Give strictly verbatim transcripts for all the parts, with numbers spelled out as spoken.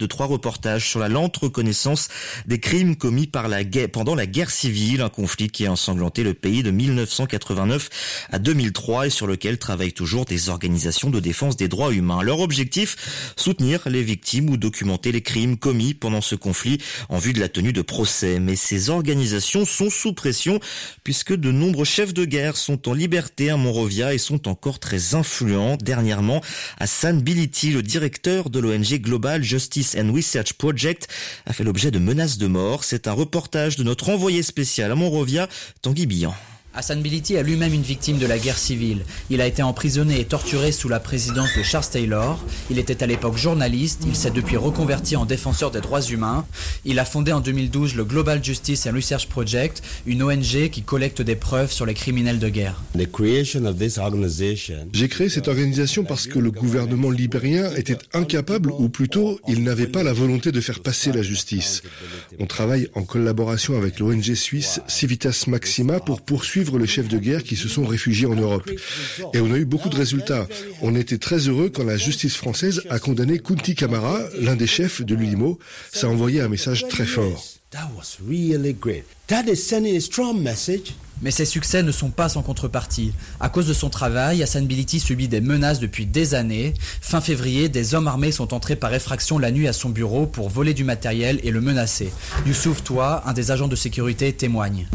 de trois reportages sur la lente reconnaissance des crimes commis par la guerre, pendant la guerre civile, un conflit qui a ensanglanté le pays de mille neuf cent quatre-vingt-neuf à deux mille trois et sur lequel travaillent toujours des organisations de défense des droits humains. Leur objectif, soutenir les victimes ou documenter les crimes commis pendant ce conflit en vue de la tenue de procès. Mais ces organisations sont sous pression puisque de nombreux chefs de guerre sont en liberté à Monrovia et sont encore très influents. Dernièrement, Hassan Biliti, le directeur de l'O N G Global Justice and Research Project, a fait l'objet de menaces de mort. C'est un reportage de notre envoyé spécial à Monrovia, Tanguy Billan. Hassan Biliti est lui-même une victime de la guerre civile. Il a été emprisonné et torturé sous la présidence de Charles Taylor. Il était à l'époque journaliste. Il s'est depuis reconverti en défenseur des droits humains. Il a fondé en deux mille douze le Global Justice and Research Project, une O N G qui collecte des preuves sur les criminels de guerre. J'ai créé cette organisation parce que le gouvernement libérien était incapable, ou plutôt, il n'avait pas la volonté de faire passer la justice. On travaille en collaboration avec l'O N G suisse Civitas Maxima pour poursuivre les chefs de guerre qui se sont réfugiés en Europe. Et on a eu beaucoup de résultats. On était très heureux quand la justice française a condamné Kunti Kamara, l'un des chefs de l'U L I M O. Ça a envoyé un message très fort. Mais ces succès ne sont pas sans contrepartie. À cause de son travail, Hassan Biliti subit des menaces depuis des années. Fin février, des hommes armés sont entrés par effraction la nuit à son bureau pour voler du matériel et le menacer. Youssouf Toua, un des agents de sécurité, témoigne.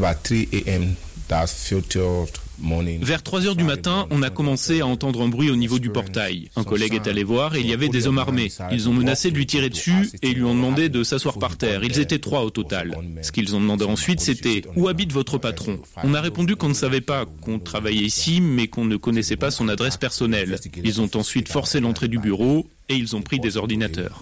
Vers trois heures du matin, on a commencé à entendre un bruit au niveau du portail. Un collègue est allé voir et il y avait des hommes armés. Ils ont menacé de lui tirer dessus et lui ont demandé de s'asseoir par terre. Ils étaient trois au total. Ce qu'ils ont demandé ensuite, c'était « Où habite votre patron ?» On a répondu qu'on ne savait pas, qu'on travaillait ici, mais qu'on ne connaissait pas son adresse personnelle. Ils ont ensuite forcé l'entrée du bureau et ils ont pris des ordinateurs.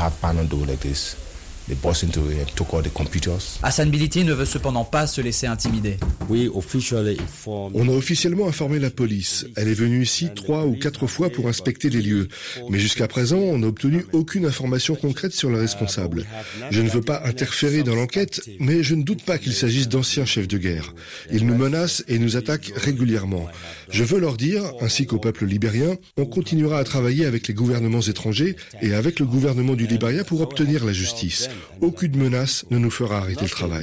Hassan Biliti ne veut cependant pas se laisser intimider. On a officiellement informé la police. Elle est venue ici trois ou quatre fois pour inspecter les lieux. Mais jusqu'à présent, on n'a obtenu aucune information concrète sur les responsables. Je ne veux pas interférer dans l'enquête, mais je ne doute pas qu'il s'agisse d'anciens chefs de guerre. Ils nous menacent et nous attaquent régulièrement. Je veux leur dire, ainsi qu'au peuple libérien, on continuera à travailler avec les gouvernements étrangers et avec le gouvernement du Libéria pour obtenir la justice. Aucune menace ne nous fera arrêter le travail.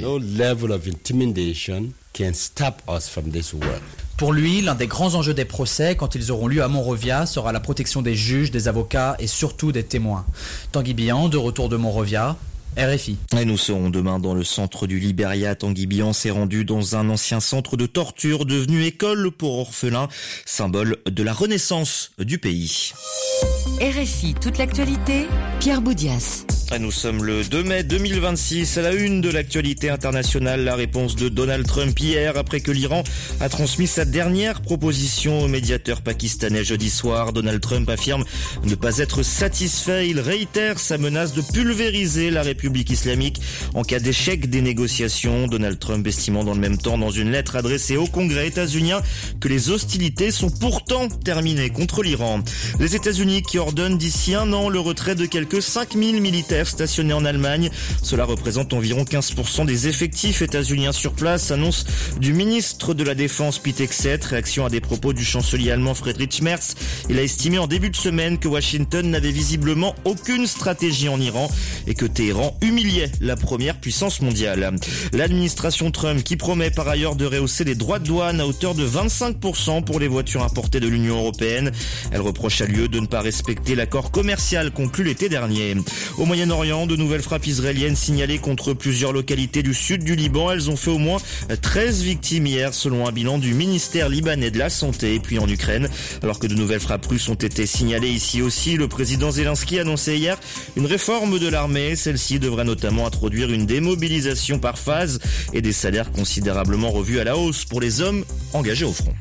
Pour lui, l'un des grands enjeux des procès, quand ils auront lieu à Monrovia, sera la protection des juges, des avocats et surtout des témoins. Tanguy Billan, de retour de Monrovia, R F I. Et nous serons demain dans le centre du Libéria. Tanguy Billan s'est rendu dans un ancien centre de torture devenu école pour orphelins, symbole de la renaissance du pays. R F I, toute l'actualité, Pierre Boudias. Nous sommes le deux mai deux mille vingt-six, à la une de l'actualité internationale, la réponse de Donald Trump hier après que l'Iran a transmis sa dernière proposition au médiateur pakistanais jeudi soir. Donald Trump affirme ne pas être satisfait. Il réitère sa menace de pulvériser la République islamique en cas d'échec des négociations. Donald Trump estimant dans le même temps dans une lettre adressée au Congrès états-unien que les hostilités sont pourtant terminées contre l'Iran. Les États-Unis qui ordonnent d'ici un an le retrait de quelques cinq mille militaires stationnés en Allemagne. Cela représente environ quinze pour cent des effectifs états-uniens sur place, annonce du ministre de la Défense Pete Hegseth, réaction à des propos du chancelier allemand Friedrich Merz. Il a estimé en début de semaine que Washington n'avait visiblement aucune stratégie en Iran et que Téhéran humiliait la première puissance mondiale. L'administration Trump qui promet par ailleurs de rehausser les droits de douane à hauteur de vingt-cinq pour cent pour les voitures importées de l'Union européenne. Elle reproche à l'U E de ne pas respecter l'accord commercial conclu l'été dernier. Au Moyen-Orient, de nouvelles frappes israéliennes signalées contre plusieurs localités du sud du Liban. Elles ont fait au moins treize victimes hier, selon un bilan du ministère libanais de la Santé. Et puis en Ukraine, alors que de nouvelles frappes russes ont été signalées ici aussi, le président Zelensky a annoncé hier une réforme de l'armée. Celle-ci devrait notamment introduire une démobilisation par phase et des salaires considérablement revus à la hausse pour les hommes engagés au front.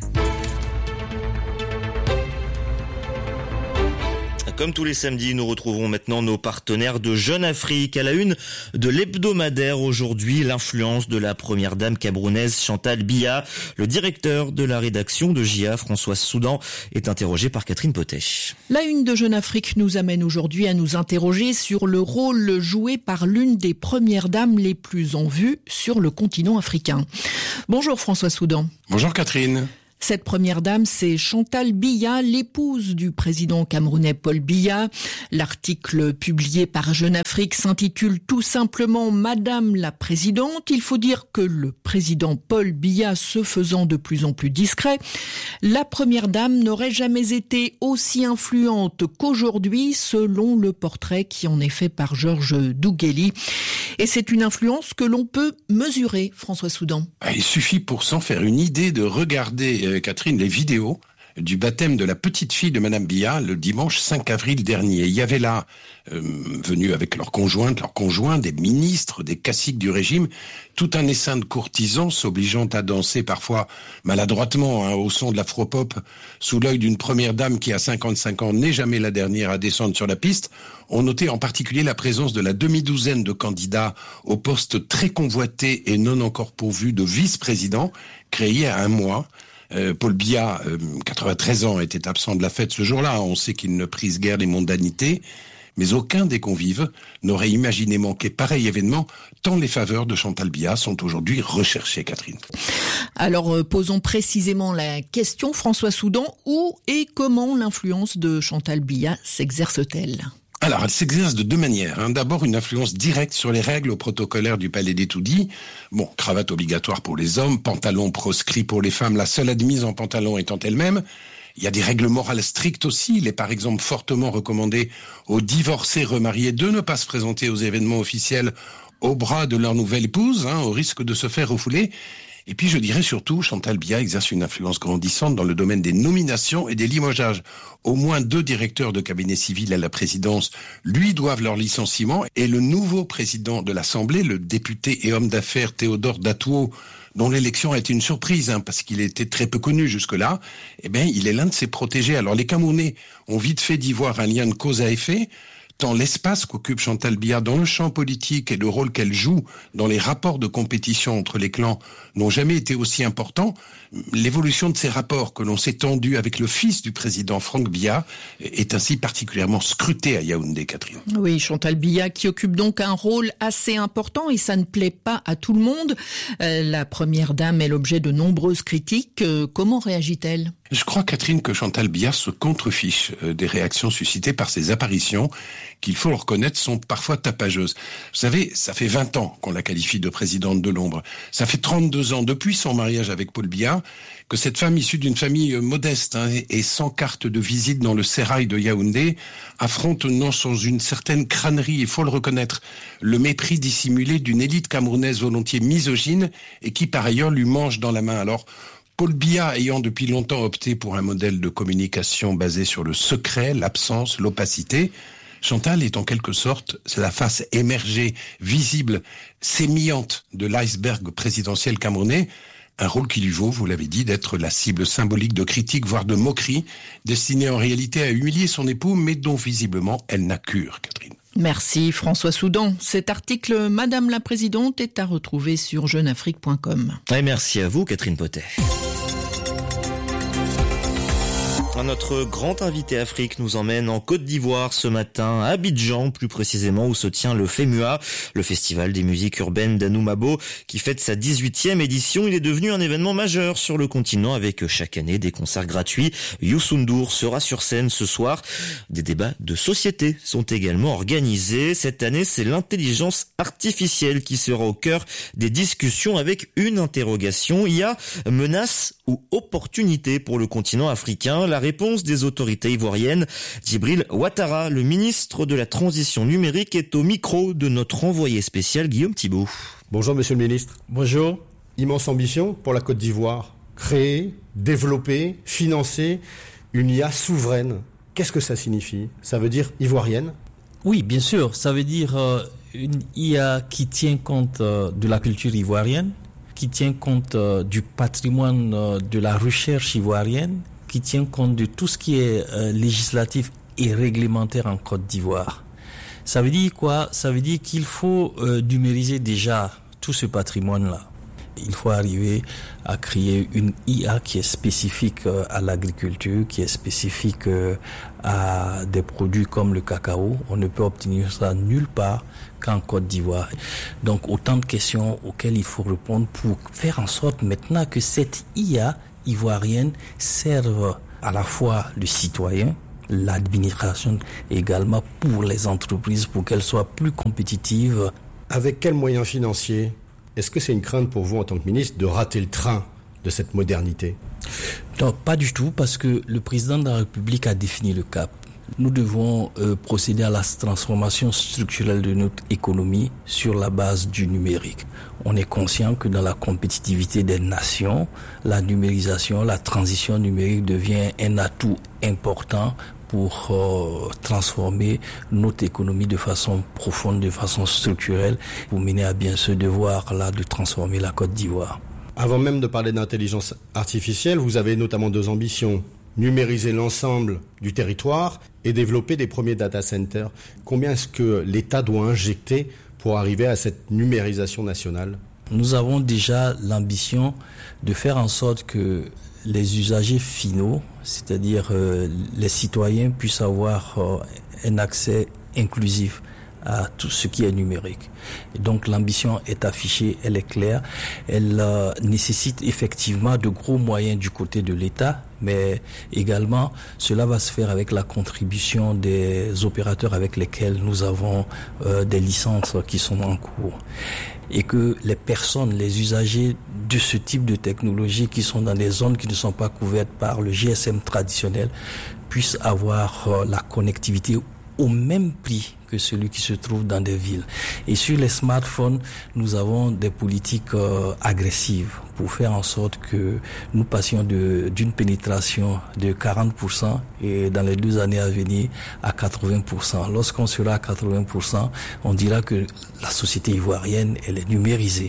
Comme tous les samedis, nous retrouvons maintenant nos partenaires de Jeune Afrique. À la une de l'hebdomadaire aujourd'hui, l'influence de la première dame camerounaise Chantal Biya. Le directeur de la rédaction de J A, François Soudan, est interrogé par Catherine Potet. La une de Jeune Afrique nous amène aujourd'hui à nous interroger sur le rôle joué par l'une des premières dames les plus en vue sur le continent africain. Bonjour François Soudan. Bonjour Catherine. Cette première dame, c'est Chantal Biya, l'épouse du président camerounais Paul Biya. L'article publié par Jeune Afrique s'intitule tout simplement « Madame la Présidente ». Il faut dire que le président Paul Biya se faisant de plus en plus discret, la première dame n'aurait jamais été aussi influente qu'aujourd'hui, selon le portrait qui en est fait par Georges Dougueli. Et c'est une influence que l'on peut mesurer, François Soudan. Il suffit pour s'en faire une idée de regarder, euh, Catherine, les vidéos du baptême de la petite fille de Madame Biya le dimanche cinq avril dernier. Il y avait là, euh, venus avec leurs conjointes, leurs conjoints, des ministres, des caciques du régime, tout un essaim de courtisans s'obligeant à danser parfois maladroitement hein, au son de l'afropop sous l'œil d'une première dame qui à cinquante-cinq ans n'est jamais la dernière à descendre sur la piste. On notait en particulier la présence de la demi-douzaine de candidats au poste très convoité et non encore pourvu de vice-président, créé à un mois. Euh, Paul Biya, euh, quatre-vingt-treize ans, était absent de la fête ce jour-là. On sait qu'il ne prise guère les mondanités. Mais aucun des convives n'aurait imaginé manquer pareil événement, tant les faveurs de Chantal Biya sont aujourd'hui recherchées, Catherine. Alors, euh, posons précisément la question, François Soudan, où et comment l'influence de Chantal Biya s'exerce-t-elle ? Alors, elle s'exerce de deux manières. Hein. D'abord, une influence directe sur les règles protocolaires du palais des Tout-Dits. Bon, cravate obligatoire pour les hommes, pantalon proscrit pour les femmes, la seule admise en pantalon étant elle-même. Il y a des règles morales strictes aussi. Il est par exemple fortement recommandé aux divorcés remariés de ne pas se présenter aux événements officiels au bras de leur nouvelle épouse, hein, au risque de se faire refouler. Et puis je dirais surtout, Chantal Biya exerce une influence grandissante dans le domaine des nominations et des limogeages. Au moins deux directeurs de cabinet civil à la présidence lui doivent leur licenciement et le nouveau président de l'Assemblée, le député et homme d'affaires Théodore Datuo, dont l'élection a été une surprise, hein, parce qu'il était très peu connu jusque-là, eh bien, il est l'un de ses protégés. Alors les Camerounais ont vite fait d'y voir un lien de cause à effet, tant l'espace qu'occupe Chantal Biya dans le champ politique et le rôle qu'elle joue dans les rapports de compétition entre les clans n'ont jamais été aussi importants. L'évolution de ces rapports que l'on s'est tendu avec le fils du président Franck Biya est ainsi particulièrement scrutée à Yaoundé, Catherine. Oui, Chantal Biya qui occupe donc un rôle assez important et ça ne plaît pas à tout le monde. Euh, la première dame est l'objet de nombreuses critiques. Euh, comment réagit-elle ? Je crois, Catherine, que Chantal Biya se contrefiche des réactions suscitées par ses apparitions, qu'il faut le reconnaître, sont parfois tapageuses. Vous savez, ça fait vingt ans qu'on la qualifie de présidente de l'ombre. Ça fait trente-deux ans, depuis son mariage avec Paul Biya, que cette femme issue d'une famille modeste hein, et sans carte de visite dans le sérail de Yaoundé affronte, non sans une certaine crânerie, il faut le reconnaître, le mépris dissimulé d'une élite camerounaise volontiers misogyne et qui par ailleurs lui mange dans la main. Alors, Paul Biya ayant depuis longtemps opté pour un modèle de communication basé sur le secret, l'absence, l'opacité, Chantal est en quelque sorte la face émergée, visible, sémillante de l'iceberg présidentiel camerounais, un rôle qui lui vaut, vous l'avez dit, d'être la cible symbolique de critiques, voire de moqueries, destinée en réalité à humilier son époux, mais dont visiblement elle n'a cure, Catherine. Merci François Soudan. Cet article Madame la Présidente est à retrouver sur jeune afrique point com. Et merci à vous Catherine Potet. Notre grand invité Afrique nous emmène en Côte d'Ivoire ce matin, à Abidjan plus précisément, où se tient le FEMUA, le festival des musiques urbaines d'Anoumabo, qui fête sa dix-huitième édition. Il est devenu un événement majeur sur le continent avec chaque année des concerts gratuits. Youssou N'Dour sera sur scène ce soir. Des débats de société sont également organisés. Cette année, c'est l'intelligence artificielle qui sera au cœur des discussions avec une interrogation. Il y a menace ou opportunité pour le continent africain? La réponse des autorités ivoiriennes. Djibril Ouattara, le ministre de la Transition numérique, est au micro de notre envoyé spécial Guillaume Thibault. Bonjour Monsieur le Ministre. Bonjour. Immense ambition pour la Côte d'Ivoire. Créer, développer, financer une I A souveraine. Qu'est-ce que ça signifie? Ça veut dire ivoirienne? Oui, bien sûr. Ça veut dire euh, une I A qui tient compte euh, de la culture ivoirienne, qui tient compte euh, du patrimoine euh, de la recherche ivoirienne, qui tient compte de tout ce qui est euh, législatif et réglementaire en Côte d'Ivoire. Ça veut dire quoi? Ça veut dire qu'il faut euh, numériser déjà tout ce patrimoine-là. Il faut arriver à créer une I A qui est spécifique euh, à l'agriculture, qui est spécifique euh, à des produits comme le cacao. On ne peut obtenir ça nulle part qu'en Côte d'Ivoire. Donc autant de questions auxquelles il faut répondre pour faire en sorte maintenant que cette I A ivoirienne servent à la fois le citoyen, l'administration et également pour les entreprises pour qu'elles soient plus compétitives. Avec quels moyens financiers? Est-ce que c'est une crainte pour vous en tant que ministre de rater le train de cette modernité? Non, pas du tout, parce que le président de la République a défini le cap. Nous devons euh, procéder à la transformation structurelle de notre économie sur la base du numérique. On est conscient que dans la compétitivité des nations, la numérisation, la transition numérique devient un atout important pour euh, transformer notre économie de façon profonde, de façon structurelle, pour mener à bien ce devoir-là de transformer la Côte d'Ivoire. Avant même de parler d'intelligence artificielle, vous avez notamment deux ambitions. Numériser l'ensemble du territoire et développer des premiers data centers. Combien est-ce que l'État doit injecter pour arriver à cette numérisation nationale? Nous avons déjà l'ambition de faire en sorte que les usagers finaux, c'est-à-dire euh, les citoyens, puissent avoir euh, un accès inclusif à tout ce qui est numérique. Et donc l'ambition est affichée, elle est claire, elle euh, nécessite effectivement de gros moyens du côté de l'État, mais également cela va se faire avec la contribution des opérateurs avec lesquels nous avons euh, des licences qui sont en cours. Et que les personnes, les usagers de ce type de technologie qui sont dans des zones qui ne sont pas couvertes par le G S M traditionnel puissent avoir euh, la connectivité au même prix que celui qui se trouve dans des villes. Et sur les smartphones, nous avons des politiques euh, agressives pour faire en sorte que nous passions de, d'une pénétration de quarante pour cent et dans les deux années à venir à quatre-vingts pour cent. Lorsqu'on sera à quatre-vingts pour cent, on dira que la société ivoirienne, elle est numérisée.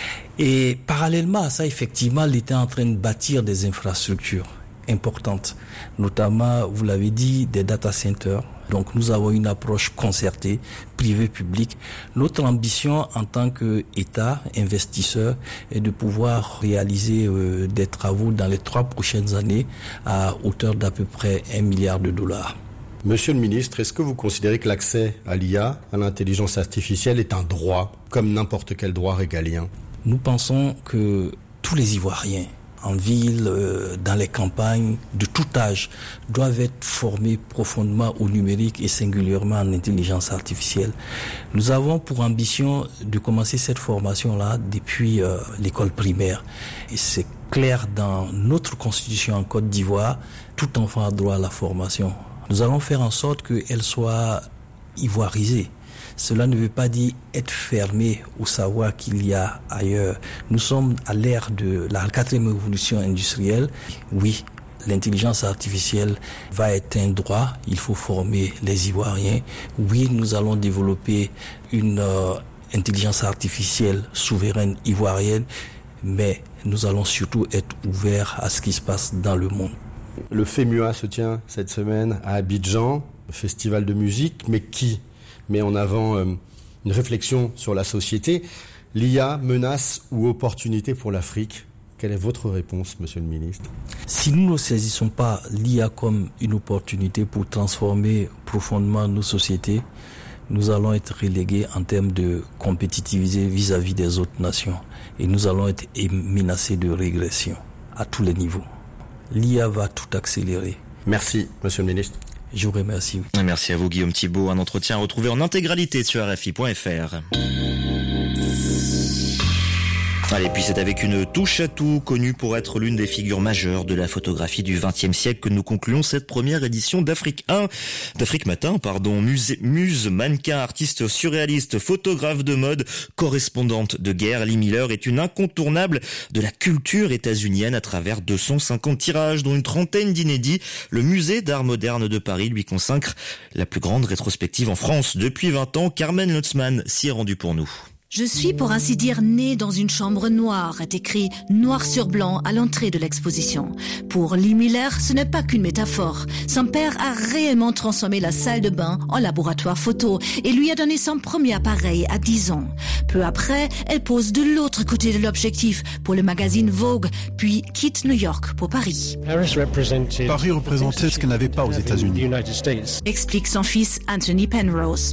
Et parallèlement à ça, effectivement, l'État est en train de bâtir des infrastructures importantes, notamment, vous l'avez dit, des data centers. Donc nous avons une approche concertée, privée-publique. Notre ambition en tant qu'État, investisseur, est de pouvoir réaliser euh, des travaux dans les trois prochaines années à hauteur d'à peu près un milliard de dollars. Monsieur le ministre, est-ce que vous considérez que l'accès à l'I A, à l'intelligence artificielle, est un droit, comme n'importe quel droit régalien? Nous pensons que tous les Ivoiriens, en ville, euh, dans les campagnes, de tout âge, doivent être formés profondément au numérique et singulièrement en intelligence artificielle. Nous avons pour ambition de commencer cette formation-là depuis euh, l'école primaire. Et c'est clair dans notre constitution en Côte d'Ivoire, tout enfant a droit à la formation. Nous allons faire en sorte qu'elle soit ivoirisée. Cela ne veut pas dire être fermé au savoir qu'il y a ailleurs. Nous sommes à l'ère de la quatrième révolution industrielle. Oui, l'intelligence artificielle va être un droit. Il faut former les Ivoiriens. Oui, nous allons développer une euh, intelligence artificielle souveraine ivoirienne, mais nous allons surtout être ouverts à ce qui se passe dans le monde. Le FEMUA se tient cette semaine à Abidjan, le festival de musique, mais qui met en avant euh, une réflexion sur la société. L'I A, menace ou opportunité pour l'Afrique? Quelle est votre réponse, monsieur le ministre? Si nous ne saisissons pas l'I A comme une opportunité pour transformer profondément nos sociétés, nous allons être relégués en termes de compétitivité vis-à-vis des autres nations. Et nous allons être menacés de régression à tous les niveaux. L'I A va tout accélérer. Merci, monsieur le ministre. Je vous remercie. Merci à vous, Guillaume Thibault. Un entretien retrouvé en intégralité sur R F I point F R. Allez, puis c'est avec une touche à tout, connue pour être l'une des figures majeures de la photographie du vingtième siècle, que nous concluons cette première édition d'Afrique un, d'Afrique Matin, pardon. Muse, muse, mannequin, artiste surréaliste, photographe de mode, correspondante de guerre, Lee Miller est une incontournable de la culture états-unienne à travers deux cent cinquante tirages, dont une trentaine d'inédits. Le musée d'art moderne de Paris lui consacre la plus grande rétrospective en France depuis vingt ans. Carmen Lutzmann s'y est rendue pour nous. Je suis pour ainsi dire née dans une chambre noire, est écrit noir sur blanc à l'entrée de l'exposition. Pour Lee Miller, ce n'est pas qu'une métaphore. Son père a réellement transformé la salle de bain en laboratoire photo et lui a donné son premier appareil à dix ans. Peu après, elle pose de l'autre côté de l'objectif pour le magazine Vogue, puis quitte New York pour Paris. Paris représentait ce qu'elle n'avait pas aux États-Unis. Explique son fils Anthony Penrose.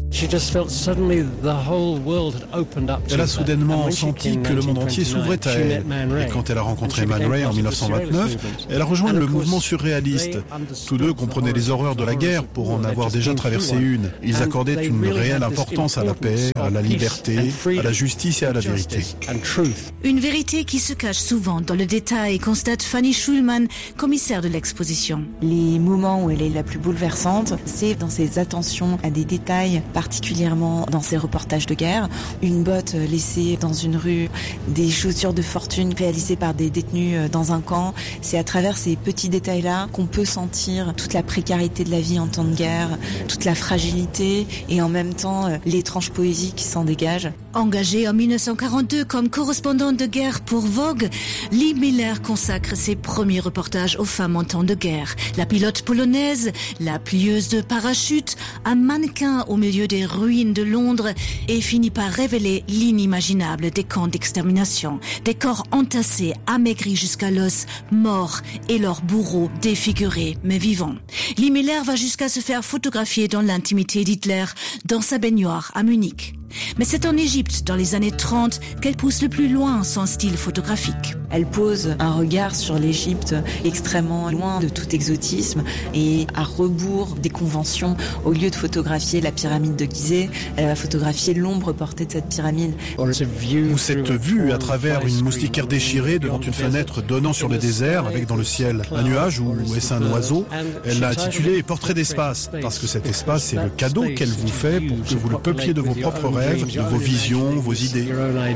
Elle a soudainement senti que le monde entier s'ouvrait à elle. Et quand elle a rencontré Man Ray en dix-neuf cent vingt-neuf, elle a rejoint le mouvement surréaliste. Tous deux comprenaient les horreurs de la guerre pour en avoir déjà traversé une. Ils accordaient une réelle importance à la paix, à la liberté, à la justice et à la vérité. Une vérité qui se cache souvent dans le détail, constate Fanny Schulman, commissaire de l'exposition. Les moments où elle est la plus bouleversante, c'est dans ses attentions à des détails, particulièrement dans ses reportages de guerre. Une botte laissée dans une rue, des chaussures de fortune réalisées par des détenus dans un camp. C'est à travers ces petits détails-là qu'on peut sentir toute la précarité de la vie en temps de guerre, toute la fragilité et en même temps l'étrange poésie qui s'en dégage. Engagée en mille neuf cent quarante-deux comme correspondante de guerre pour Vogue, Lee Miller consacre ses premiers reportages aux femmes en temps de guerre. La pilote polonaise, la plieuse de parachute, un mannequin au milieu des ruines de Londres et finit par révéler l'inimaginable des camps d'extermination. Des corps entassés, amaigris jusqu'à l'os, morts et leurs bourreaux défigurés mais vivants. Lee Miller va jusqu'à se faire photographier dans l'intimité d'Hitler, dans sa baignoire à Munich. Mais c'est en Égypte, dans les années trente, qu'elle pousse le plus loin son style photographique. Elle pose un regard sur l'Égypte extrêmement loin de tout exotisme et à rebours des conventions. Au lieu de photographier la pyramide de Gizeh, elle va photographier l'ombre portée de cette pyramide. Ou cette vue à travers une moustiquaire déchirée devant une fenêtre donnant sur le désert avec dans le ciel un nuage ou est-ce un oiseau. Elle l'a intitulé Portrait d'espace parce que cet espace est le cadeau qu'elle vous fait pour que vous le peupliez de vos propres rêves, de vos visions, vos idées.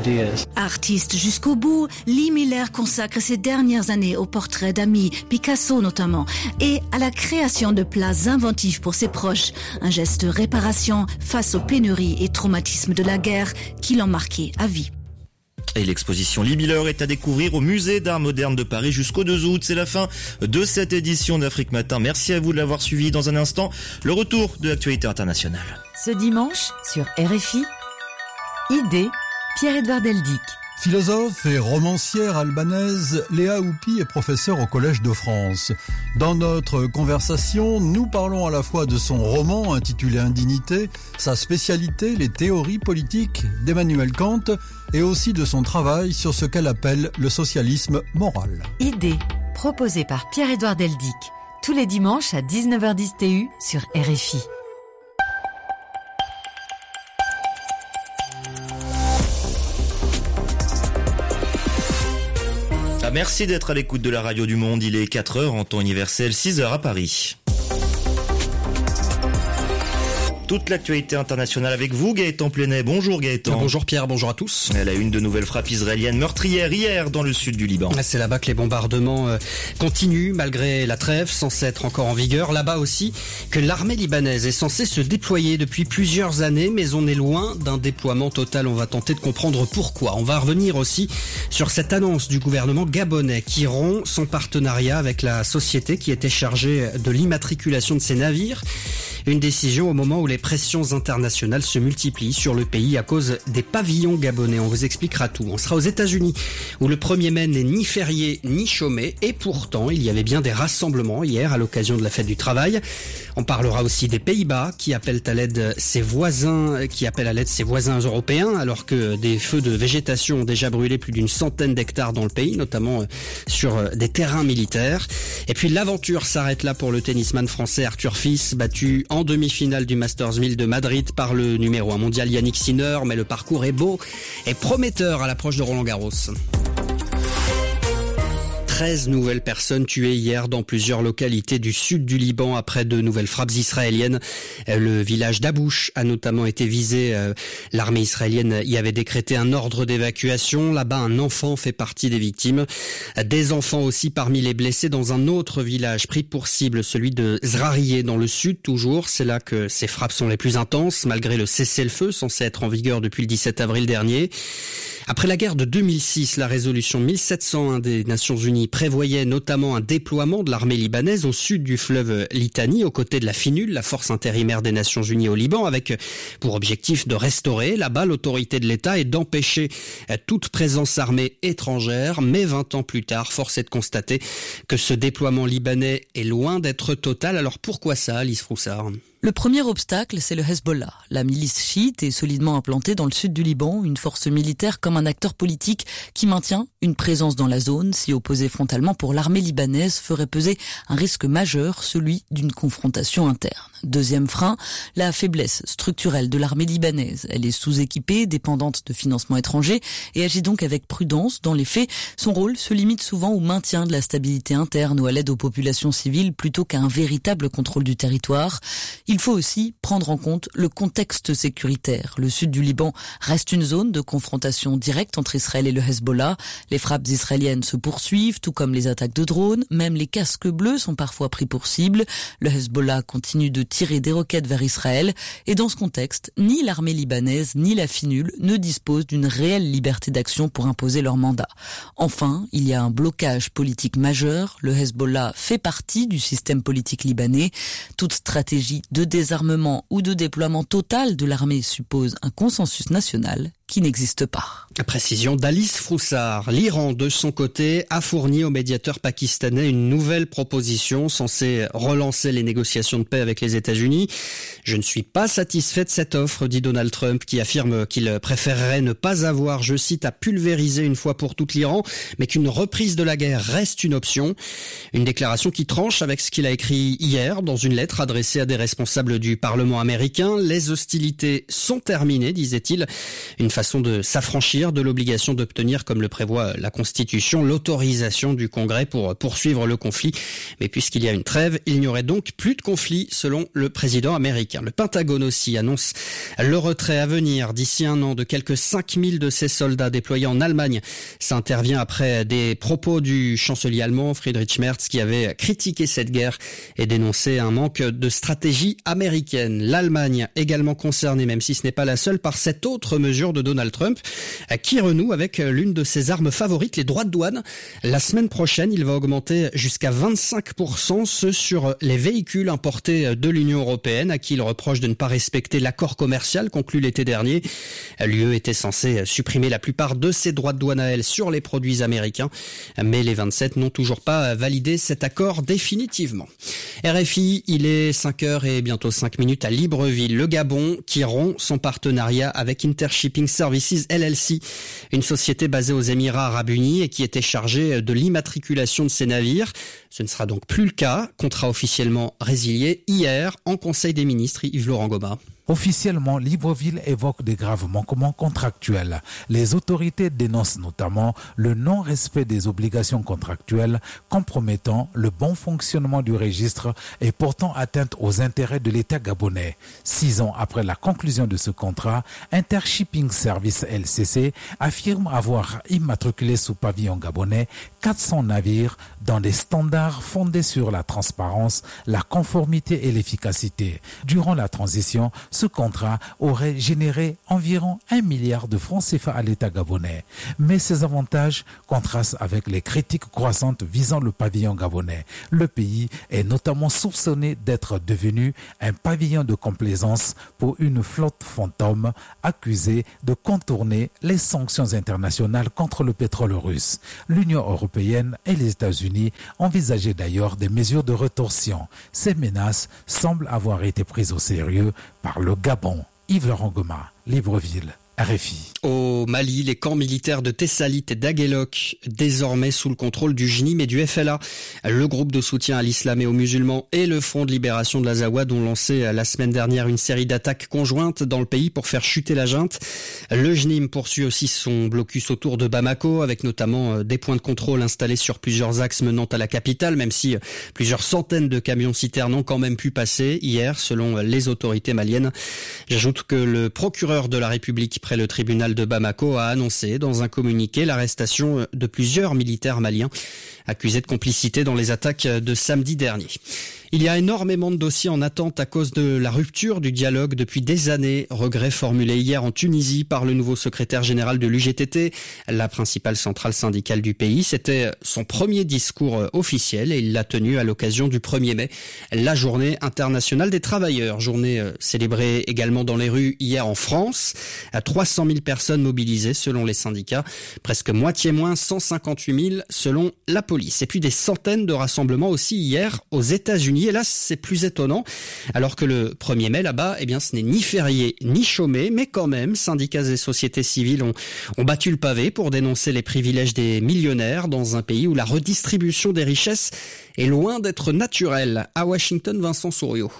Artiste jusqu'au bout, Lee Miller consacre ses dernières années aux portraits d'amis, Picasso notamment, et à la création de plats inventifs pour ses proches, un geste de réparation face aux pénuries et traumatismes de la guerre qui l'ont marqué à vie. Et l'exposition Lee Miller est à découvrir au Musée d'Art Moderne de Paris jusqu'au deux août. C'est la fin de cette édition d'Afrique Matin. Merci à vous de l'avoir suivi. Dans un instant, le retour de l'actualité internationale. Ce dimanche, sur R F I, Idée, Pierre-Édouard Deldic. Philosophe et romancière albanaise, Léa Houpi est professeure au Collège de France. Dans notre conversation, nous parlons à la fois de son roman intitulé Indignité, sa spécialité, les théories politiques d'Emmanuel Kant, et aussi de son travail sur ce qu'elle appelle le socialisme moral. Idée, proposée par Pierre-Édouard Deldic, tous les dimanches à dix-neuf heures dix T U sur R F I. Merci d'être à l'écoute de la radio du monde. Il est quatre heures en temps universel, six heures à Paris. Toute l'actualité internationale avec vous, Gaëtan Plenet. Bonjour Gaëtan. Bonjour Pierre, bonjour à tous. Elle a une de nouvelles frappes israéliennes meurtrières hier dans le sud du Liban. C'est là-bas que les bombardements euh, continuent malgré la trêve censée être encore en vigueur. Là-bas aussi que l'armée libanaise est censée se déployer depuis plusieurs années, mais on est loin d'un déploiement total. On va tenter de comprendre pourquoi. On va revenir aussi sur cette annonce du gouvernement gabonais qui rompt son partenariat avec la société qui était chargée de l'immatriculation de ses navires. Une décision au moment où les pressions internationales se multiplient sur le pays à cause des pavillons gabonais. On vous expliquera tout. On sera aux États-Unis où le premier mai n'est ni férié ni chômé et pourtant il y avait bien des rassemblements hier à l'occasion de la fête du travail. On parlera aussi des Pays-Bas qui appellent à l'aide ses voisins, qui appellent à l'aide ses voisins européens alors que des feux de végétation ont déjà brûlé plus d'une centaine d'hectares dans le pays, notamment sur des terrains militaires. Et puis l'aventure s'arrête là pour le tennisman français Arthur Fils, battu en demi-finale du Masters mille de Madrid par le numéro un mondial Yannick Sinner, mais le parcours est beau et prometteur à l'approche de Roland-Garros. treize nouvelles personnes tuées hier dans plusieurs localités du sud du Liban après de nouvelles frappes israéliennes. Le village d'Abouch a notamment été visé. L'armée israélienne y avait décrété un ordre d'évacuation. Là-bas, un enfant fait partie des victimes. Des enfants aussi parmi les blessés dans un autre village pris pour cible, celui de Zrarieh dans le sud toujours. C'est là que ces frappes sont les plus intenses malgré le cessez-le-feu censé être en vigueur depuis le dix-sept avril dernier. Après la guerre de deux mille six, la résolution mille sept cent un des Nations Unies prévoyait notamment un déploiement de l'armée libanaise au sud du fleuve Litani, aux côtés de la FINUL, la force intérimaire des Nations Unies au Liban, avec pour objectif de restaurer là-bas l'autorité de l'État et d'empêcher toute présence armée étrangère. Mais vingt ans plus tard, force est de constater que ce déploiement libanais est loin d'être total. Alors pourquoi ça, Alice Froussard ? Le premier obstacle, c'est le Hezbollah. La milice chiite est solidement implantée dans le sud du Liban, une force militaire comme un acteur politique qui maintient une présence dans la zone. S'y opposer frontalement pour l'armée libanaise ferait peser un risque majeur, celui d'une confrontation interne. Deuxième frein, la faiblesse structurelle de l'armée libanaise. Elle est sous-équipée, dépendante de financements étrangers et agit donc avec prudence. Dans les faits, son rôle se limite souvent au maintien de la stabilité interne ou à l'aide aux populations civiles plutôt qu'à un véritable contrôle du territoire. Il faut aussi prendre en compte le contexte sécuritaire. Le sud du Liban reste une zone de confrontation directe entre Israël et le Hezbollah. Les frappes israéliennes se poursuivent, tout comme les attaques de drones. Même les casques bleus sont parfois pris pour cible. Le Hezbollah continue de tirer des roquettes vers Israël. Et dans ce contexte, ni l'armée libanaise ni la FINUL ne disposent d'une réelle liberté d'action pour imposer leur mandat. Enfin, il y a un blocage politique majeur. Le Hezbollah fait partie du système politique libanais. Toute stratégie de désarmement ou de déploiement total de l'armée suppose un consensus national qui n'existe pas. Précision d'Alice Froussard. L'Iran, de son côté, a fourni au médiateur pakistanais une nouvelle proposition censée relancer les négociations de paix avec les États-Unis. Je ne suis pas satisfait de cette offre, dit Donald Trump, qui affirme qu'il préférerait ne pas avoir, je cite, à pulvériser une fois pour toutes l'Iran, mais qu'une reprise de la guerre reste une option. Une déclaration qui tranche avec ce qu'il a écrit hier dans une lettre adressée à des responsables du Parlement américain. Les hostilités sont terminées, disait-il. Une façon de s'affranchir de l'obligation d'obtenir, comme le prévoit la Constitution, l'autorisation du Congrès pour poursuivre le conflit. Mais puisqu'il y a une trêve, il n'y aurait donc plus de conflit, selon le président américain. Le Pentagone aussi annonce le retrait à venir d'ici un an de quelques cinq mille de ses soldats déployés en Allemagne. Ça intervient après des propos du chancelier allemand Friedrich Merz, qui avait critiqué cette guerre et dénoncé un manque de stratégie américaine. L'Allemagne également concernée, même si ce n'est pas la seule, par cette autre mesure de Donald Trump, qui renoue avec l'une de ses armes favorites, les droits de douane. La semaine prochaine, il va augmenter jusqu'à vingt-cinq pour cent ceux sur les véhicules importés de l'Union européenne, à qui il reproche de ne pas respecter l'accord commercial conclu l'été dernier. L'U E était censée supprimer la plupart de ses droits de douane à elle sur les produits américains, mais les vingt-sept n'ont toujours pas validé cet accord définitivement. R F I, il est cinq heures et bientôt cinq minutes à Libreville, le Gabon, qui rompt son partenariat avec Intershipping Services L L C, une société basée aux Émirats Arabes Unis et qui était chargée de l'immatriculation de ses navires. Ce ne sera donc plus le cas. Contrat officiellement résilié hier en Conseil des ministres. Yves-Laurent Goma. Officiellement, Libreville évoque des graves manquements contractuels. Les autorités dénoncent notamment le non-respect des obligations contractuelles compromettant le bon fonctionnement du registre et portant atteinte aux intérêts de l'État gabonais. Six ans après la conclusion de ce contrat, Intershipping Service L C C affirme avoir immatriculé sous pavillon gabonais quatre cents navires dans des standards fondés sur la transparence, la conformité et l'efficacité. Durant la transition, ce contrat aurait généré environ un milliard de francs C F A à l'État gabonais. Mais ces avantages contrastent avec les critiques croissantes visant le pavillon gabonais. Le pays est notamment soupçonné d'être devenu un pavillon de complaisance pour une flotte fantôme accusée de contourner les sanctions internationales contre le pétrole russe. L'Union européenne et les États-Unis envisageaient d'ailleurs des mesures de rétorsion. Ces menaces semblent avoir été prises au sérieux par le Gabon. Yves-Laurent Goma, Libreville, R F I. Au Mali, les camps militaires de Tessalit et d'Aguelok, désormais sous le contrôle du J N I M et du F L A. Le groupe de soutien à l'islam et aux musulmans et le Front de libération de l'Azawad ont lancé la semaine dernière une série d'attaques conjointes dans le pays pour faire chuter la junte. Le J N I M poursuit aussi son blocus autour de Bamako, avec notamment des points de contrôle installés sur plusieurs axes menant à la capitale, même si plusieurs centaines de camions-citernes ont quand même pu passer hier, selon les autorités maliennes. J'ajoute que le procureur de la République près le tribunal de Bamako a annoncé dans un communiqué l'arrestation de plusieurs militaires maliens accusé de complicité dans les attaques de samedi dernier. Il y a énormément de dossiers en attente à cause de la rupture du dialogue depuis des années. Regret formulé hier en Tunisie par le nouveau secrétaire général de l'U G T T, la principale centrale syndicale du pays. C'était son premier discours officiel et il l'a tenu à l'occasion du premier mai, la journée internationale des travailleurs. Journée célébrée également dans les rues hier en France. À trois cent mille personnes mobilisées selon les syndicats, presque moitié moins, cent cinquante-huit mille selon la police. Et puis des centaines de rassemblements aussi hier aux États-Unis. Et là, c'est plus étonnant, alors que le premier mai, là-bas, eh bien, ce n'est ni férié, ni chômé, mais quand même, syndicats et sociétés civiles ont, ont battu le pavé pour dénoncer les privilèges des millionnaires dans un pays où la redistribution des richesses est loin d'être naturelle. À Washington, Vincent Souriau.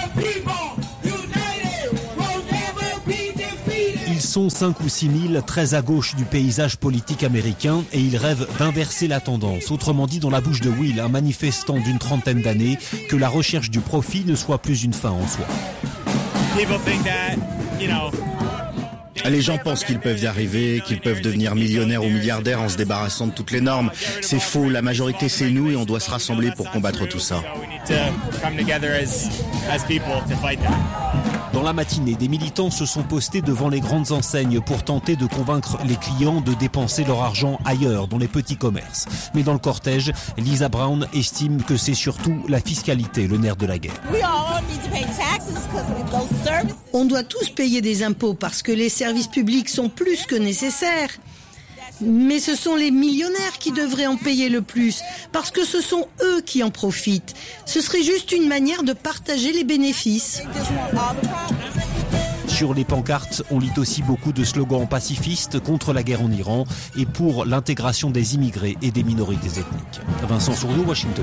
Ils sont cinq ou six mille, très à gauche du paysage politique américain, et ils rêvent d'inverser la tendance. Autrement dit, dans la bouche de Will, un manifestant d'une trentaine d'années, que la recherche du profit ne soit plus une fin en soi. Les gens pensent qu'ils peuvent y arriver, qu'ils peuvent devenir millionnaires ou milliardaires en se débarrassant de toutes les normes. C'est faux, la majorité c'est nous et on doit se rassembler pour combattre tout ça. Dans la matinée, des militants se sont postés devant les grandes enseignes pour tenter de convaincre les clients de dépenser leur argent ailleurs, dans les petits commerces. Mais dans le cortège, Lisa Brown estime que c'est surtout la fiscalité, le nerf de la guerre. On doit tous payer des impôts parce que les services publics sont plus que nécessaires. Mais ce sont les millionnaires qui devraient en payer le plus, parce que ce sont eux qui en profitent. Ce serait juste une manière de partager les bénéfices. Sur les pancartes, on lit aussi beaucoup de slogans pacifistes contre la guerre en Iran et pour l'intégration des immigrés et des minorités ethniques. Vincent Souriau, Washington.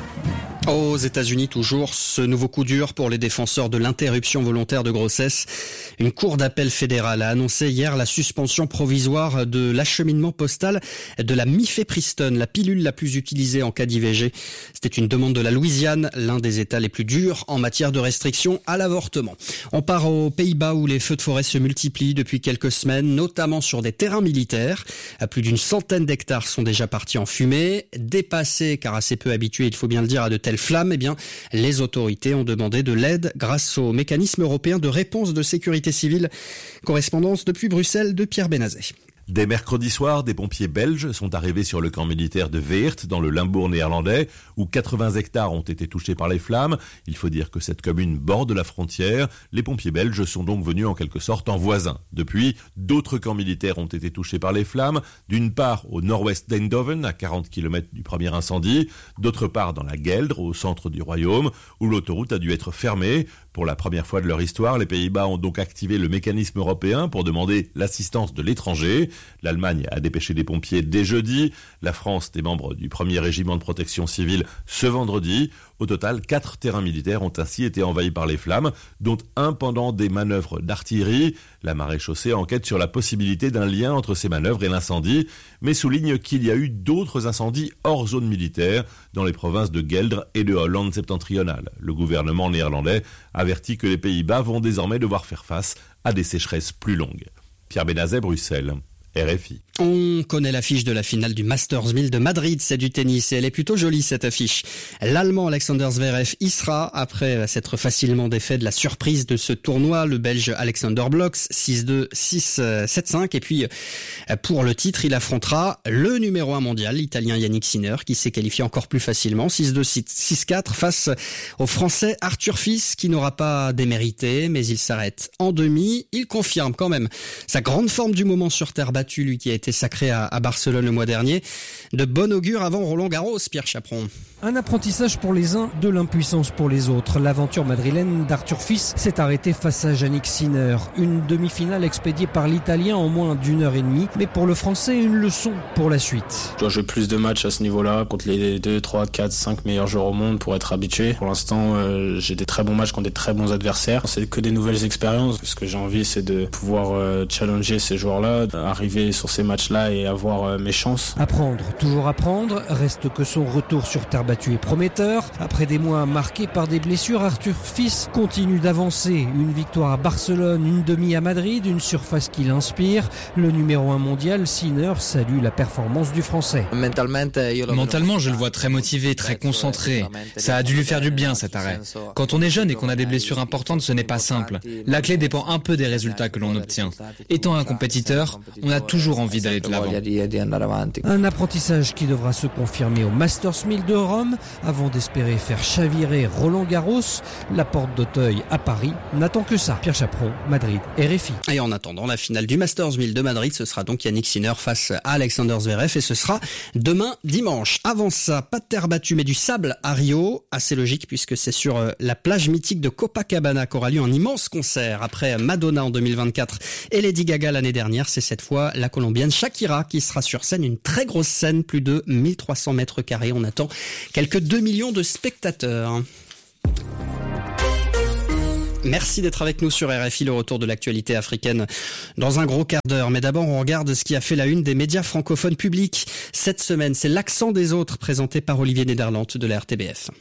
Aux États-Unis, toujours, ce nouveau coup dur pour les défenseurs de l'interruption volontaire de grossesse. Une cour d'appel fédérale a annoncé hier la suspension provisoire de l'acheminement postal de la mifepristone, la pilule la plus utilisée en cas d'I V G. C'était une demande de la Louisiane, l'un des États les plus durs en matière de restriction à l'avortement. On part aux Pays-Bas où les feux de forêt se multiplient depuis quelques semaines, notamment sur des terrains militaires. À plus d'une centaine d'hectares sont déjà partis en fumée. Dépassés, car assez peu habitués, il faut bien le dire, à de telles flammes, eh bien, les autorités ont demandé de l'aide grâce au mécanisme européen de réponse de sécurité civile. Correspondance depuis Bruxelles de Pierre Benazet. Dès mercredi soir, des pompiers belges sont arrivés sur le camp militaire de Weert, dans le Limbourg néerlandais, où quatre-vingts hectares ont été touchés par les flammes. Il faut dire que cette commune borde la frontière. Les pompiers belges sont donc venus en quelque sorte en voisins. Depuis, d'autres camps militaires ont été touchés par les flammes. D'une part, au nord-ouest d'Eindhoven, à quarante kilomètres du premier incendie. D'autre part, dans la Gueldre, au centre du royaume, où l'autoroute a dû être fermée. Pour la première fois de leur histoire, les Pays-Bas ont donc activé le mécanisme européen pour demander l'assistance de l'étranger. L'Allemagne a dépêché des pompiers dès jeudi. La France, des membres du premier régiment de protection civile, ce vendredi. Au total, quatre terrains militaires ont ainsi été envahis par les flammes, dont un pendant des manœuvres d'artillerie. La maréchaussée enquête sur la possibilité d'un lien entre ces manœuvres et l'incendie, mais souligne qu'il y a eu d'autres incendies hors zone militaire dans les provinces de Gueldre et de Hollande septentrionale. Le gouvernement néerlandais avertit que les Pays-Bas vont désormais devoir faire face à des sécheresses plus longues. Pierre Benazet, Bruxelles. R F I. On connaît l'affiche de la finale du Masters mille de Madrid, c'est du tennis et elle est plutôt jolie cette affiche. L'Allemand Alexander Zverev y sera après s'être facilement défait de la surprise de ce tournoi, le Belge Alexander Blocks six deux, six sept cinq et puis pour le titre il affrontera le numéro un mondial, l'Italien Yannick Sinner qui s'est qualifié encore plus facilement, six deux, six quatre face au Français Arthur Fils qui n'aura pas démérité mais il s'arrête en demi. Il confirme quand même sa grande forme du moment sur terre battue, lui qui a été sacré à, à Barcelone le mois dernier. De bon augure avant Roland Garros, Pierre Chaperon. Un apprentissage pour les uns, de l'impuissance pour les autres. L'aventure madrilène d'Arthur Fils s'est arrêtée face à Yannick Sinner. Une demi-finale expédiée par l'Italien en moins d'une heure et demie. Mais pour le Français, une leçon pour la suite. Je dois jouer plus de matchs à ce niveau-là contre les deux, trois, quatre, cinq meilleurs joueurs au monde pour être habitué. Pour l'instant, euh, j'ai des très bons matchs contre des très bons adversaires. C'est que des nouvelles expériences. Ce que j'ai envie, c'est de pouvoir euh, challenger ces joueurs-là, arriver sur ces matchs-là et avoir euh, mes chances. Apprendre, toujours apprendre. Reste que son retour sur terre battu est prometteur. Après des mois marqués par des blessures, Arthur Fils continue d'avancer. Une victoire à Barcelone, une demi à Madrid, une surface qui l'inspire. Le numéro un mondial, Sinner, salue la performance du Français. Mentalement, je le vois très motivé, très concentré. Ça a dû lui faire du bien cet arrêt. Quand on est jeune et qu'on a des blessures importantes, ce n'est pas simple. La clé dépend un peu des résultats que l'on obtient. Étant un compétiteur, on a toujours envie d'aller de l'avant. Un apprentissage qui devra se confirmer au Masters mille de Rome avant d'espérer faire chavirer Roland Garros. La porte d'Auteuil à Paris n'attend que ça. Pierre Chaperon, Madrid, R F I. Et en attendant la finale du Masters mille de Madrid, ce sera donc Yannick Sinner face à Alexander Zverev et ce sera demain dimanche. Avant ça, pas de terre battue mais du sable à Rio. Assez logique puisque c'est sur la plage mythique de Copacabana qu'aura lieu un immense concert. Après Madonna en deux mille vingt-quatre et Lady Gaga l'année dernière, c'est cette fois la Colombienne Shakira qui sera sur scène. Une très grosse scène, plus de mille trois cents mètres carrés. On attend quelques deux millions de spectateurs. Merci d'être avec nous sur R F I, le retour de l'actualité africaine dans un gros quart d'heure. Mais d'abord, on regarde ce qui a fait la une des médias francophones publics. Cette semaine, c'est l'accent des autres présenté par Olivier Nederland de la R T B F.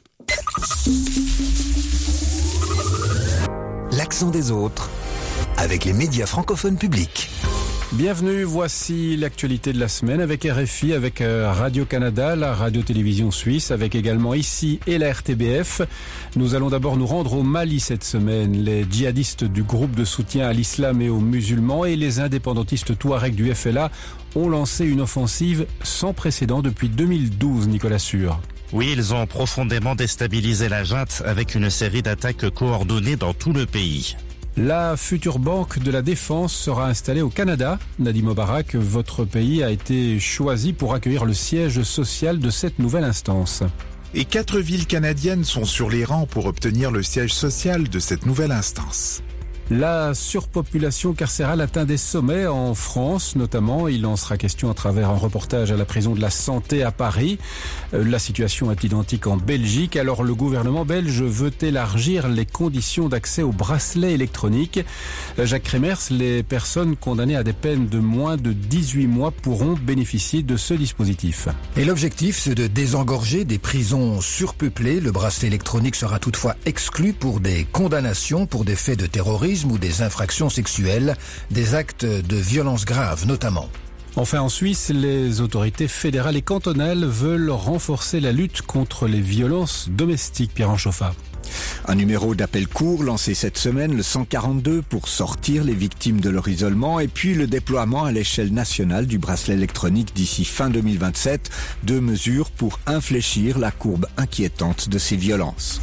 L'accent des autres avec les médias francophones publics. Bienvenue, voici l'actualité de la semaine avec R F I, avec Radio-Canada, la radio-télévision suisse, avec également ici et la R T B F. Nous allons d'abord nous rendre au Mali cette semaine. Les djihadistes du groupe de soutien à l'islam et aux musulmans et les indépendantistes touaregs du F L A ont lancé une offensive sans précédent depuis deux mille douze, Nicolas Sûr. Oui, ils ont profondément déstabilisé la junte avec une série d'attaques coordonnées dans tout le pays. La future banque de la défense sera installée au Canada. Nadim Obarak, votre pays a été choisi pour accueillir le siège social de cette nouvelle instance. Et quatre villes canadiennes sont sur les rangs pour obtenir le siège social de cette nouvelle instance. La surpopulation carcérale atteint des sommets en France, notamment. Il en sera question à travers un reportage à la prison de la Santé à Paris. La situation est identique en Belgique. Alors le gouvernement belge veut élargir les conditions d'accès aux bracelets électroniques. Jacques Kremers, les personnes condamnées à des peines de moins de dix-huit mois pourront bénéficier de ce dispositif. Et l'objectif, c'est de désengorger des prisons surpeuplées. Le bracelet électronique sera toutefois exclu pour des condamnations pour des faits de terrorisme ou des infractions sexuelles, des actes de violence graves notamment. Enfin, en Suisse, les autorités fédérales et cantonales veulent renforcer la lutte contre les violences domestiques. Pierre Anchoffa. Un numéro d'appel court lancé cette semaine, le cent quarante-deux, pour sortir les victimes de leur isolement, et puis le déploiement à l'échelle nationale du bracelet électronique d'ici fin deux mille vingt-sept, deux mesures pour infléchir la courbe inquiétante de ces violences.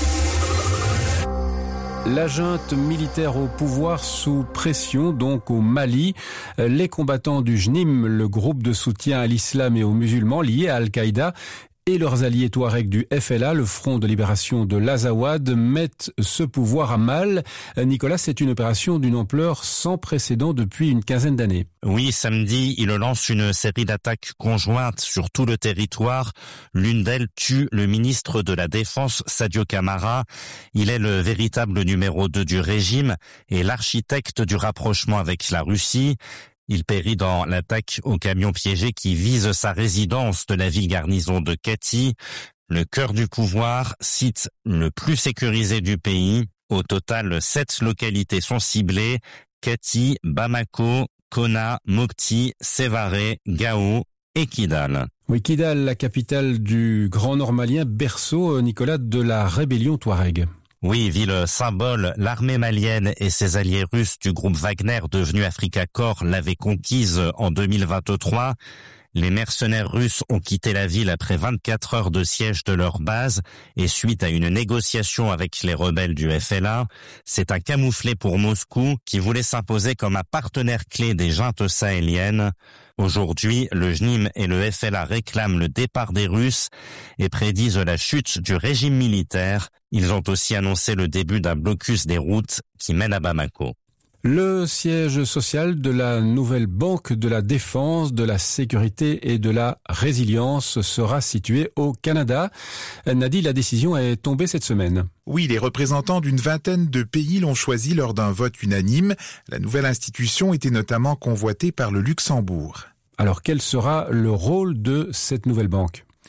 La junte militaire au pouvoir sous pression, donc au Mali. Les combattants du J N I M, le groupe de soutien à l'islam et aux musulmans liés à Al-Qaïda, et leurs alliés touaregs du F L A, le Front de libération de l'Azawad, mettent ce pouvoir à mal. Nicolas, c'est une opération d'une ampleur sans précédent depuis une quinzaine d'années. Oui, samedi, il lance une série d'attaques conjointes sur tout le territoire. L'une d'elles tue le ministre de la Défense, Sadio Camara. Il est le véritable numéro deux du régime et l'architecte du rapprochement avec la Russie. Il périt dans l'attaque au camion piégé qui vise sa résidence de la ville garnison de Kati, le cœur du pouvoir, site le plus sécurisé du pays. Au total, sept localités sont ciblées: Kati, Bamako, Kona, Mopti, Sévaré, Gao et Kidal. Oui, Kidal, la capitale du Grand Nord malien, berceau, Nicolas, de la rébellion touareg. Oui, ville symbole, l'armée malienne et ses alliés russes du groupe Wagner devenu Africa Corps l'avaient conquise en deux mille vingt-trois. Les mercenaires russes ont quitté la ville après vingt-quatre heures de siège de leur base et suite à une négociation avec les rebelles du F L A. C'est un camouflet pour Moscou qui voulait s'imposer comme un partenaire clé des juntes sahéliennes. Aujourd'hui, le J N I M et le F L A réclament le départ des Russes et prédisent la chute du régime militaire. Ils ont aussi annoncé le début d'un blocus des routes qui mènent à Bamako. Le siège social de la nouvelle banque de la défense, de la sécurité et de la résilience sera situé au Canada. Nadi, la décision est tombée cette semaine. Oui, les représentants d'une vingtaine de pays l'ont choisi lors d'un vote unanime. La nouvelle institution était notamment convoitée par le Luxembourg. Alors, quel sera le rôle de cette nouvelle banque ?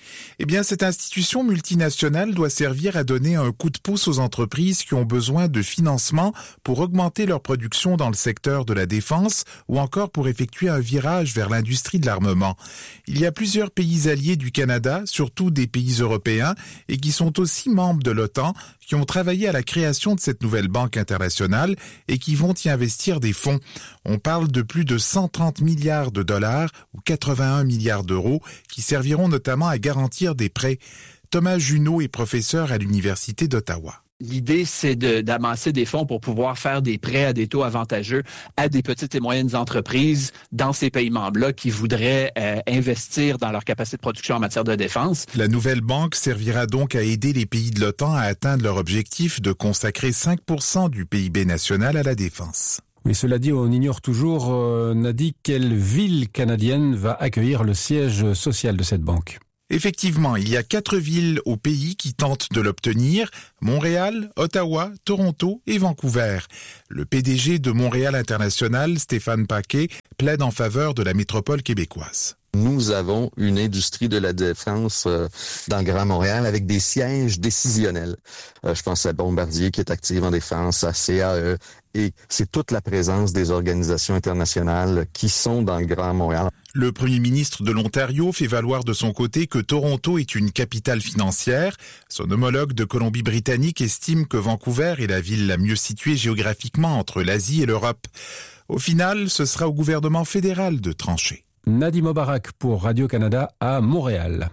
Eh bien, cette institution multinationale doit servir à donner un coup de pouce aux entreprises qui ont besoin de financement pour augmenter leur production dans le secteur de la défense ou encore pour effectuer un virage vers l'industrie de l'armement. Il y a plusieurs pays alliés du Canada, surtout des pays européens, et qui sont aussi membres de l'OTAN, qui ont travaillé à la création de cette nouvelle banque internationale et qui vont y investir des fonds. On parle de plus de cent trente milliards de dollars ou quatre-vingt-un milliards d'euros qui serviront notamment à garantir des prêts. Thomas Junot est professeur à l'Université d'Ottawa. L'idée, c'est de, d'amasser des fonds pour pouvoir faire des prêts à des taux avantageux à des petites et moyennes entreprises dans ces pays membres-là qui voudraient euh, investir dans leur capacité de production en matière de défense. La nouvelle banque servira donc à aider les pays de l'OTAN à atteindre leur objectif de consacrer cinq pour cent du P I B national à la défense. Oui, cela dit, on ignore toujours, euh, Nadi, quelle ville canadienne va accueillir le siège social de cette banque. Effectivement, il y a quatre villes au pays qui tentent de l'obtenir, Montréal, Ottawa, Toronto et Vancouver. Le P D G de Montréal International, Stéphane Paquet, plaide en faveur de la métropole québécoise. Nous avons une industrie de la défense euh, dans le Grand Montréal avec des sièges décisionnels. Euh, je pense à Bombardier qui est active en défense, à C A E, et c'est toute la présence des organisations internationales qui sont dans le Grand Montréal. Le premier ministre de l'Ontario fait valoir de son côté que Toronto est une capitale financière. Son homologue de Colombie-Britannique estime que Vancouver est la ville la mieux située géographiquement entre l'Asie et l'Europe. Au final, ce sera au gouvernement fédéral de trancher. Nadi Mobarak pour Radio-Canada à Montréal.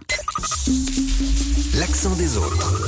L'accent des autres.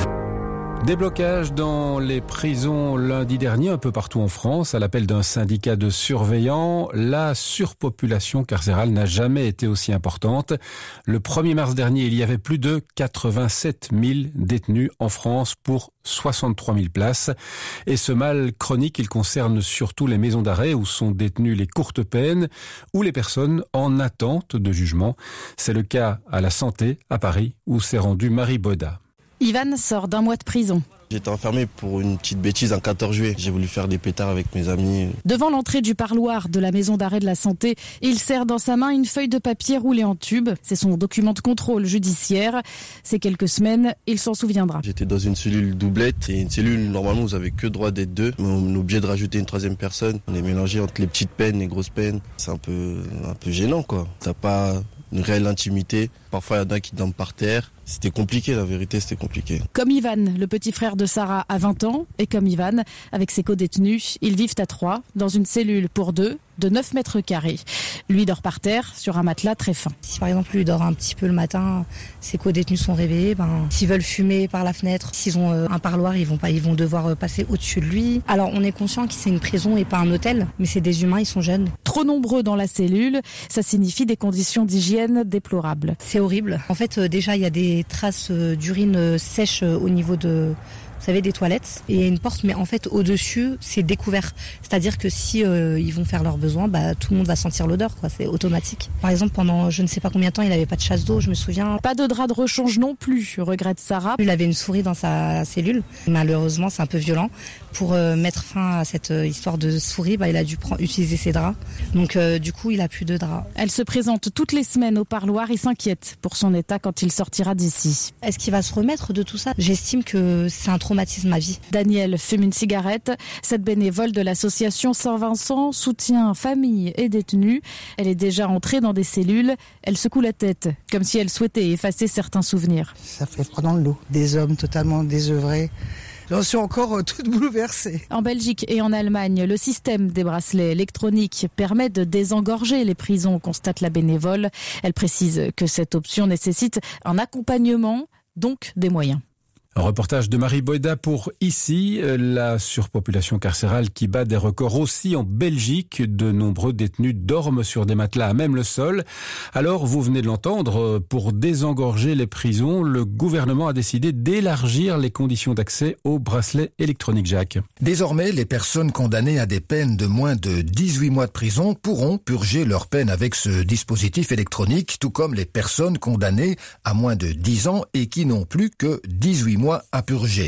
Déblocage dans les prisons lundi dernier, un peu partout en France, à l'appel d'un syndicat de surveillants. La surpopulation carcérale n'a jamais été aussi importante. Le premier mars dernier, il y avait plus de quatre-vingt-sept mille détenus en France pour soixante-trois mille places. Et ce mal chronique, il concerne surtout les maisons d'arrêt où sont détenues les courtes peines ou les personnes en attente de jugement. C'est le cas à la Santé, à Paris, où s'est rendue Marie Boda. Ivan sort d'un mois de prison. J'étais enfermé pour une petite bêtise un quatorze juillet. J'ai voulu faire des pétards avec mes amis. Devant l'entrée du parloir de la maison d'arrêt de la Santé, il serre dans sa main une feuille de papier roulée en tube. C'est son document de contrôle judiciaire. Ces quelques semaines, il s'en souviendra. J'étais dans une cellule doublette et une cellule, normalement, vous avez que droit d'être deux. Mais on est obligé de rajouter une troisième personne. On est mélangé entre les petites peines et les grosses peines. C'est un peu, un peu gênant, quoi. T'as pas une réelle intimité. Parfois, il y en a qui dorment par terre. C'était compliqué, la vérité, c'était compliqué. Comme Ivan, le petit frère de Sarah a vingt ans, et comme Ivan, avec ses co-détenus, ils vivent à trois, dans une cellule pour deux, de neuf mètres carrés. Lui dort par terre, sur un matelas très fin. Si par exemple lui dort un petit peu le matin, ses co-détenus sont réveillés, ben, s'ils veulent fumer par la fenêtre, s'ils ont euh, un parloir, ils vont pas, ils vont devoir euh, passer au-dessus de lui. Alors on est conscient que c'est une prison et pas un hôtel, mais c'est des humains, ils sont jeunes. Trop nombreux dans la cellule, ça signifie des conditions d'hygiène déplorables. C'est horrible. En fait, euh, déjà, il y a des traces euh, d'urine euh, sèche euh, au niveau de... Vous savez, des toilettes, et il y a une porte, mais en fait au-dessus c'est découvert, c'est-à-dire que si euh, ils vont faire leurs besoins, bah tout le monde va sentir l'odeur, quoi. C'est automatique. Par exemple, pendant je ne sais pas combien de temps, il n'avait pas de chasse d'eau, je me souviens. Pas de drap de rechange non plus, regrette Sarah. Il avait une souris dans sa cellule, malheureusement c'est un peu violent. Pour euh, mettre fin à cette euh, histoire de souris, bah, il a dû prendre, utiliser ses draps, donc euh, du coup il a plus de draps. Elle se présente toutes les semaines au parloir et s'inquiète pour son état quand il sortira d'ici. Est-ce qu'il va se remettre de tout ça? J'estime que c'est un traumatisme à vie. Danielle fume une cigarette. Cette bénévole de l'association Saint-Vincent soutient famille et détenus. Elle est déjà entrée dans des cellules. Elle secoue la tête, comme si elle souhaitait effacer certains souvenirs. Ça fait froid dans le dos. Des hommes totalement désœuvrés. J'en suis encore toute bouleversée. En Belgique et en Allemagne, le système des bracelets électroniques permet de désengorger les prisons, constate la bénévole. Elle précise que cette option nécessite un accompagnement, donc des moyens. Un reportage de Marie Boida pour Ici, la surpopulation carcérale qui bat des records aussi en Belgique. De nombreux détenus dorment sur des matelas à même le sol. Alors, vous venez de l'entendre, pour désengorger les prisons, le gouvernement a décidé d'élargir les conditions d'accès aux bracelets électroniques, Jacques. Désormais, les personnes condamnées à des peines de moins de dix-huit mois de prison pourront purger leur peine avec ce dispositif électronique, tout comme les personnes condamnées à moins de dix ans et qui n'ont plus que dix-huit mois à purger.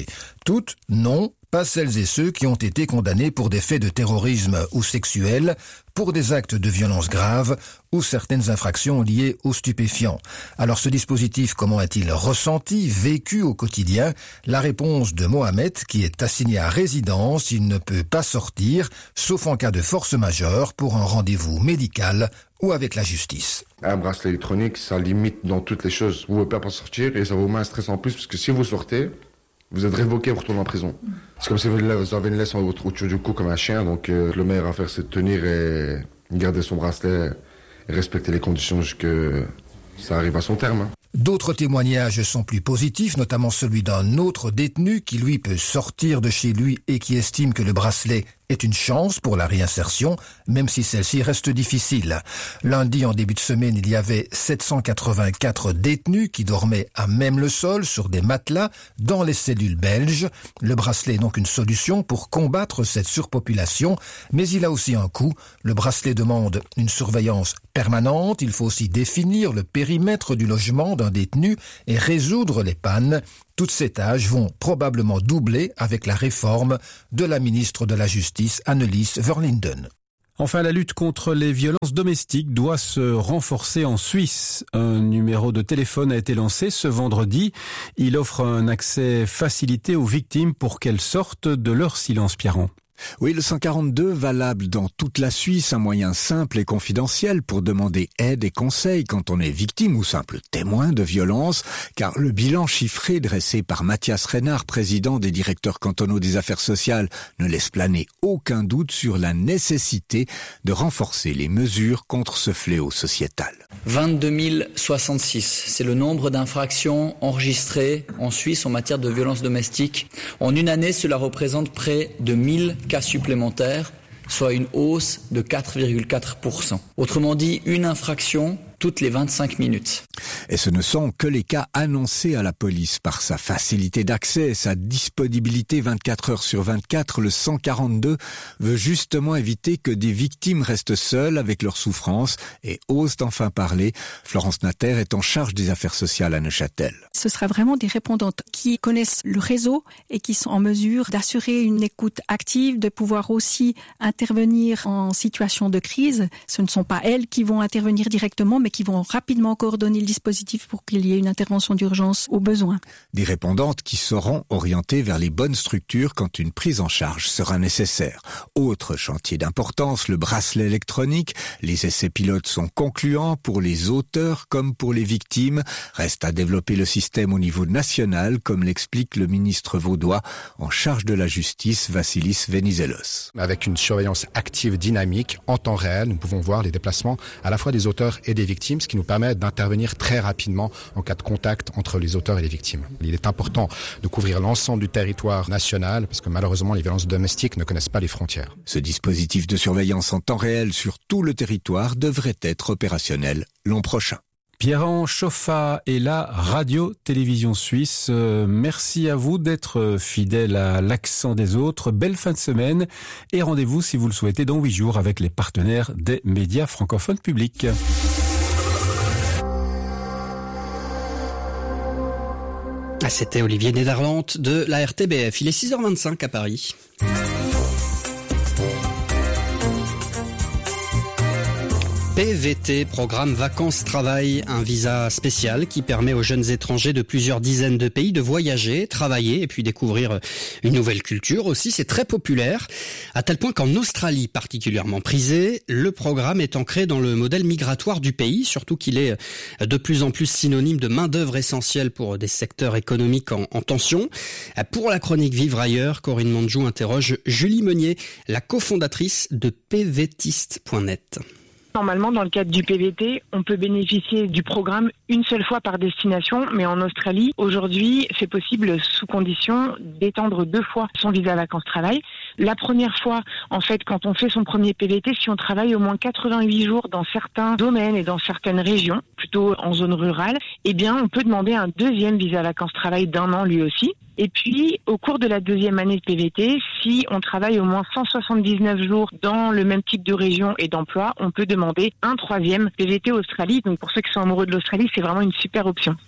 toutes, non, pas celles et ceux qui ont été condamnés pour des faits de terrorisme ou sexuels, pour des actes de violence graves ou certaines infractions liées aux stupéfiants. Alors ce dispositif, comment est-il ressenti, vécu au quotidien? La réponse de Mohamed, qui est assigné à résidence, il ne peut pas sortir, sauf en cas de force majeure pour un rendez-vous médical ou avec la justice. Un bracelet électronique, ça limite dans toutes les choses. Vous ne pouvez pas sortir et ça vous met un stress en plus parce que si vous sortez, vous êtes révoqué, vous retournez en prison. C'est comme si vous avez une laisse autour du cou comme un chien, donc euh, le meilleur à faire c'est de tenir et garder son bracelet et respecter les conditions jusqu'à ce que ça arrive à son terme. Hein. D'autres témoignages sont plus positifs, notamment celui d'un autre détenu qui lui peut sortir de chez lui et qui estime que le bracelet est une chance pour la réinsertion, même si celle-ci reste difficile. Lundi, en début de semaine, il y avait sept cent quatre-vingt-quatre détenus qui dormaient à même le sol sur des matelas dans les cellules belges. Le bracelet est donc une solution pour combattre cette surpopulation, mais il a aussi un coût. Le bracelet demande une surveillance permanente. Il faut aussi définir le périmètre du logement d'un détenu et résoudre les pannes. Toutes ces tâches vont probablement doubler avec la réforme de la ministre de la Justice, Annelies Verlinden. Enfin, la lutte contre les violences domestiques doit se renforcer en Suisse. Un numéro de téléphone a été lancé ce vendredi. Il offre un accès facilité aux victimes pour qu'elles sortent de leur silence, Pierron. Oui, le cent quarante-deux, valable dans toute la Suisse, un moyen simple et confidentiel pour demander aide et conseils quand on est victime ou simple témoin de violence, car le bilan chiffré dressé par Mathias Renard, président des directeurs cantonaux des affaires sociales, ne laisse planer aucun doute sur la nécessité de renforcer les mesures contre ce fléau sociétal. vingt-deux mille soixante-six, c'est le nombre d'infractions enregistrées en Suisse en matière de violence domestique. En une année, cela représente près de mille cas supplémentaires, soit une hausse de quatre virgule quatre pour cent. Autrement dit, une infraction toutes les vingt-cinq minutes. Et ce ne sont que les cas annoncés à la police. Par sa facilité d'accès et sa disponibilité vingt-quatre heures sur vingt-quatre, le cent quarante-deux veut justement éviter que des victimes restent seules avec leurs souffrances et osent enfin parler. Florence Natter est en charge des affaires sociales à Neuchâtel. Ce sera vraiment des répondantes qui connaissent le réseau et qui sont en mesure d'assurer une écoute active, de pouvoir aussi intervenir en situation de crise. Ce ne sont pas elles qui vont intervenir directement, mais qui vont rapidement coordonner le dispositif pour qu'il y ait une intervention d'urgence au besoin. Des répondantes qui seront orientées vers les bonnes structures quand une prise en charge sera nécessaire. Autre chantier d'importance, le bracelet électronique. Les essais pilotes sont concluants pour les auteurs comme pour les victimes. Reste à développer le système au niveau national, comme l'explique le ministre vaudois en charge de la justice, Vassilis Venizelos. Avec une surveillance active dynamique, en temps réel, nous pouvons voir les déplacements à la fois des auteurs et des victimes, ce qui nous permet d'intervenir très rapidement en cas de contact entre les auteurs et les victimes. Il est important de couvrir l'ensemble du territoire national parce que malheureusement les violences domestiques ne connaissent pas les frontières. Ce dispositif de surveillance en temps réel sur tout le territoire devrait être opérationnel l'an prochain. Pierron Choffa est la radio-télévision suisse. Euh, merci à vous d'être fidèle à l'accent des autres. Belle fin de semaine et rendez-vous si vous le souhaitez dans huit jours avec les partenaires des médias francophones publics. C'était Olivier Néderlante de la R T B F. Il est six heures vingt-cinq à Paris. P V T, programme vacances-travail, un visa spécial qui permet aux jeunes étrangers de plusieurs dizaines de pays de voyager, travailler et puis découvrir une nouvelle culture aussi. C'est très populaire, à tel point qu'en Australie, particulièrement prisé, le programme est ancré dans le modèle migratoire du pays, surtout qu'il est de plus en plus synonyme de main-d'œuvre essentielle pour des secteurs économiques en, en tension. Pour la chronique Vivre ailleurs, Corinne Manjou interroge Julie Meunier, la cofondatrice de P V Tiste point net. Normalement, dans le cadre du P V T, on peut bénéficier du programme une seule fois par destination, mais en Australie, aujourd'hui, c'est possible sous condition d'étendre deux fois son visa vacances-travail. La première fois, en fait, quand on fait son premier P V T, si on travaille au moins quatre-vingt-huit jours dans certains domaines et dans certaines régions, plutôt en zone rurale, eh bien, on peut demander un deuxième visa vacances-travail d'un an lui aussi. Et puis, au cours de la deuxième année de P V T, si on travaille au moins cent soixante-dix-neuf jours dans le même type de région et d'emploi, on peut demander un troisième P V T Australie. Donc, pour ceux qui sont amoureux de l'Australie, c'est vraiment une super option.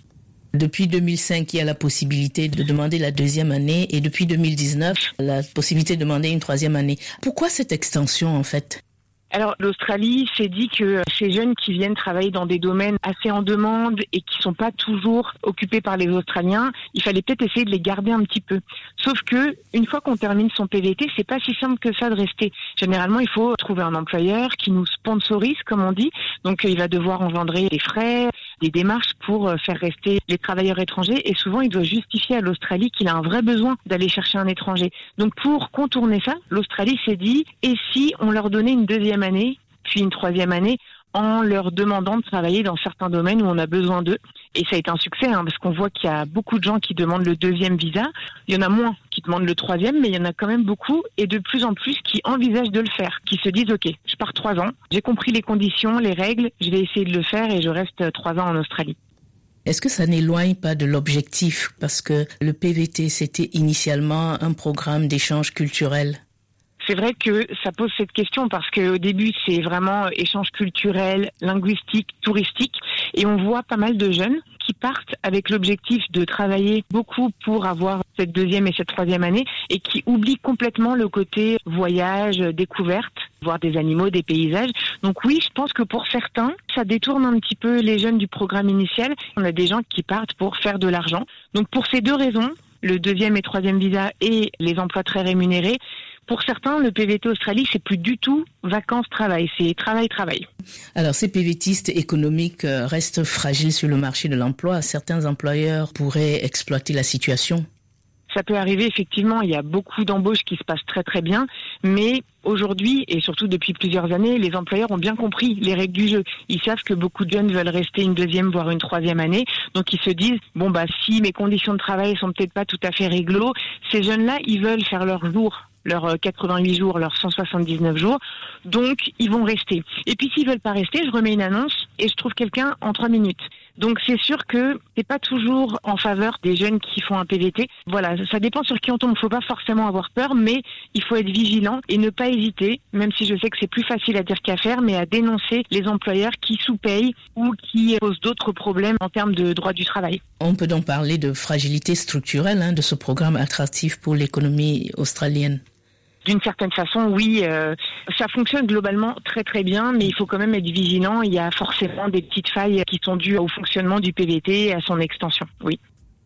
Depuis deux mille cinq, il y a la possibilité de demander la deuxième année et depuis deux mille dix-neuf, la possibilité de demander une troisième année. Pourquoi cette extension en fait ? Alors, l'Australie s'est dit que ces jeunes qui viennent travailler dans des domaines assez en demande et qui sont pas toujours occupés par les Australiens, il fallait peut-être essayer de les garder un petit peu. Sauf que, une fois qu'on termine son P V T, c'est pas si simple que ça de rester. Généralement, il faut trouver un employeur qui nous sponsorise, comme on dit. Donc, il va devoir engendrer des frais, des démarches pour faire rester les travailleurs étrangers. Et souvent, il doit justifier à l'Australie qu'il a un vrai besoin d'aller chercher un étranger. Donc, pour contourner ça, l'Australie s'est dit, et si on leur donnait une deuxième année, puis une troisième année, en leur demandant de travailler dans certains domaines où on a besoin d'eux. Et ça a été un succès, hein, parce qu'on voit qu'il y a beaucoup de gens qui demandent le deuxième visa. Il y en a moins qui demandent le troisième, mais il y en a quand même beaucoup, et de plus en plus qui envisagent de le faire, qui se disent « Ok, je pars trois ans, j'ai compris les conditions, les règles, je vais essayer de le faire et je reste trois ans en Australie ». Est-ce que ça n'éloigne pas de l'objectif ? Parce que le P V T, c'était initialement un programme d'échange culturel. C'est vrai que ça pose cette question parce qu'au début, c'est vraiment échange culturel, linguistique, touristique. Et on voit pas mal de jeunes qui partent avec l'objectif de travailler beaucoup pour avoir cette deuxième et cette troisième année et qui oublient complètement le côté voyage, découverte, voir des animaux, des paysages. Donc oui, je pense que pour certains, ça détourne un petit peu les jeunes du programme initial. On a des gens qui partent pour faire de l'argent. Donc pour ces deux raisons, le deuxième et troisième visa et les emplois très rémunérés, pour certains, le P V T Australie, c'est plus du tout vacances-travail, c'est travail-travail. Alors, ces PVTistes économiques restent fragiles sur le marché de l'emploi. Certains employeurs pourraient exploiter la situation. Ça peut arriver, effectivement, il y a beaucoup d'embauches qui se passent très très bien, mais aujourd'hui, et surtout depuis plusieurs années, les employeurs ont bien compris les règles du jeu. Ils savent que beaucoup de jeunes veulent rester une deuxième, voire une troisième année, donc ils se disent, bon bah si mes conditions de travail sont peut-être pas tout à fait réglo, ces jeunes-là, ils veulent faire leur jour, leurs quatre-vingt-huit jours, leurs cent soixante-dix-neuf jours, donc ils vont rester. Et puis s'ils veulent pas rester, je remets une annonce et je trouve quelqu'un en trois minutes. Donc c'est sûr que c'est pas toujours en faveur des jeunes qui font un P V T. Voilà, ça dépend sur qui on tombe. Il faut pas forcément avoir peur, mais il faut être vigilant et ne pas hésiter, même si je sais que c'est plus facile à dire qu'à faire, mais à dénoncer les employeurs qui sous-payent ou qui posent d'autres problèmes en termes de droit du travail. On peut donc parler de fragilité structurelle hein, de ce programme attractif pour l'économie australienne. D'une certaine façon, oui, euh, ça fonctionne globalement très très bien, mais il faut quand même être vigilant. Il y a forcément des petites failles qui sont dues au fonctionnement du P V T et à son extension, oui.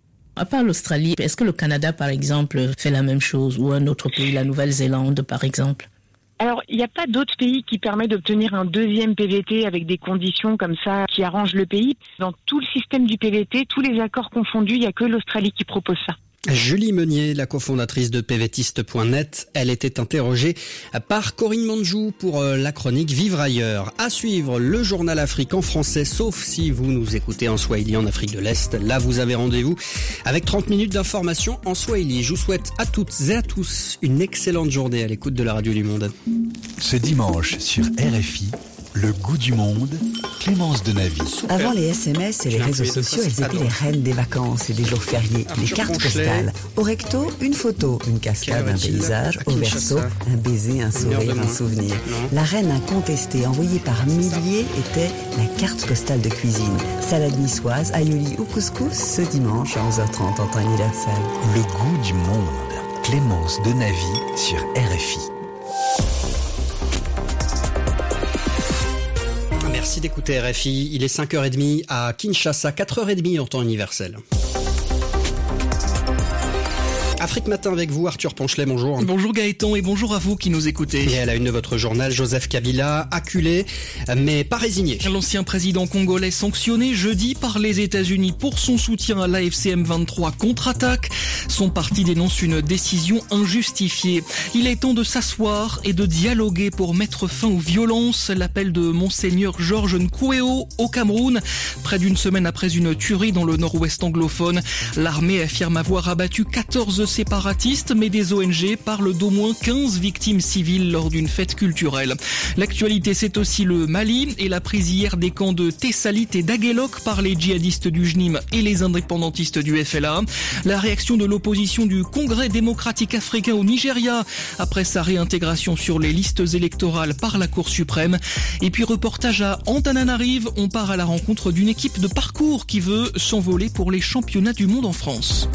À part l'Australie, est-ce que le Canada, par exemple, fait la même chose ou un autre pays, la Nouvelle-Zélande, par exemple ? Alors, il n'y a pas d'autres pays qui permettent d'obtenir un deuxième P V T avec des conditions comme ça qui arrangent le pays. Dans tout le système du P V T, tous les accords confondus, il n'y a que l'Australie qui propose ça. Julie Meunier, la cofondatrice de pvtiste point net, elle était interrogée par Corinne Manjou pour la chronique Vivre ailleurs. À suivre, le journal Afrique en français, sauf si vous nous écoutez en Swahili en Afrique de l'Est. Là, vous avez rendez-vous avec trente minutes d'information en Swahili. Je vous souhaite à toutes et à tous une excellente journée à l'écoute de la Radio du Monde. Ce dimanche sur R F I, le goût du monde, Clémence Denavy. Avant les S M S et les réseaux sociaux, elles étaient les reines des vacances et des jours fériés. Les cartes postales. Au recto, une photo, une cascade, un paysage. Au verso, un baiser, un sourire, un souvenir. La reine incontestée, envoyée par milliers, était la carte postale de cuisine. Salade niçoise, aioli ou couscous, ce dimanche à onze heures trente en temps universel. Le goût du monde, Clémence Denavy sur R F I. Merci d'écouter R F I. Il est cinq heures trente à Kinshasa, quatre heures trente en temps universel. Afrique Matin avec vous, Arthur Ponchelet, bonjour. Bonjour Gaëtan et bonjour à vous qui nous écoutez. Et à la une de votre journal, Joseph Kabila, acculé, mais pas résigné. L'ancien président congolais sanctionné jeudi par les États-Unis pour son soutien à l'A F C M vingt-trois contre-attaque. Son parti dénonce une décision injustifiée. Il est temps de s'asseoir et de dialoguer pour mettre fin aux violences. L'appel de Monseigneur Georges Nkouéo au Cameroun. Près d'une semaine après une tuerie dans le nord-ouest anglophone, l'armée affirme avoir abattu quatorze séparatistes, mais des O N G parlent d'au moins quinze victimes civiles lors d'une fête culturelle. L'actualité, c'est aussi le Mali et la prise hier des camps de Tessalit et d'Aguelok par les djihadistes du J N I M et les indépendantistes du F L A. La réaction de l'opposition du Congrès démocratique africain au Nigeria après sa réintégration sur les listes électorales par la Cour suprême. Et puis reportage à Antananarive, on part à la rencontre d'une équipe de parcours qui veut s'envoler pour les championnats du monde en France.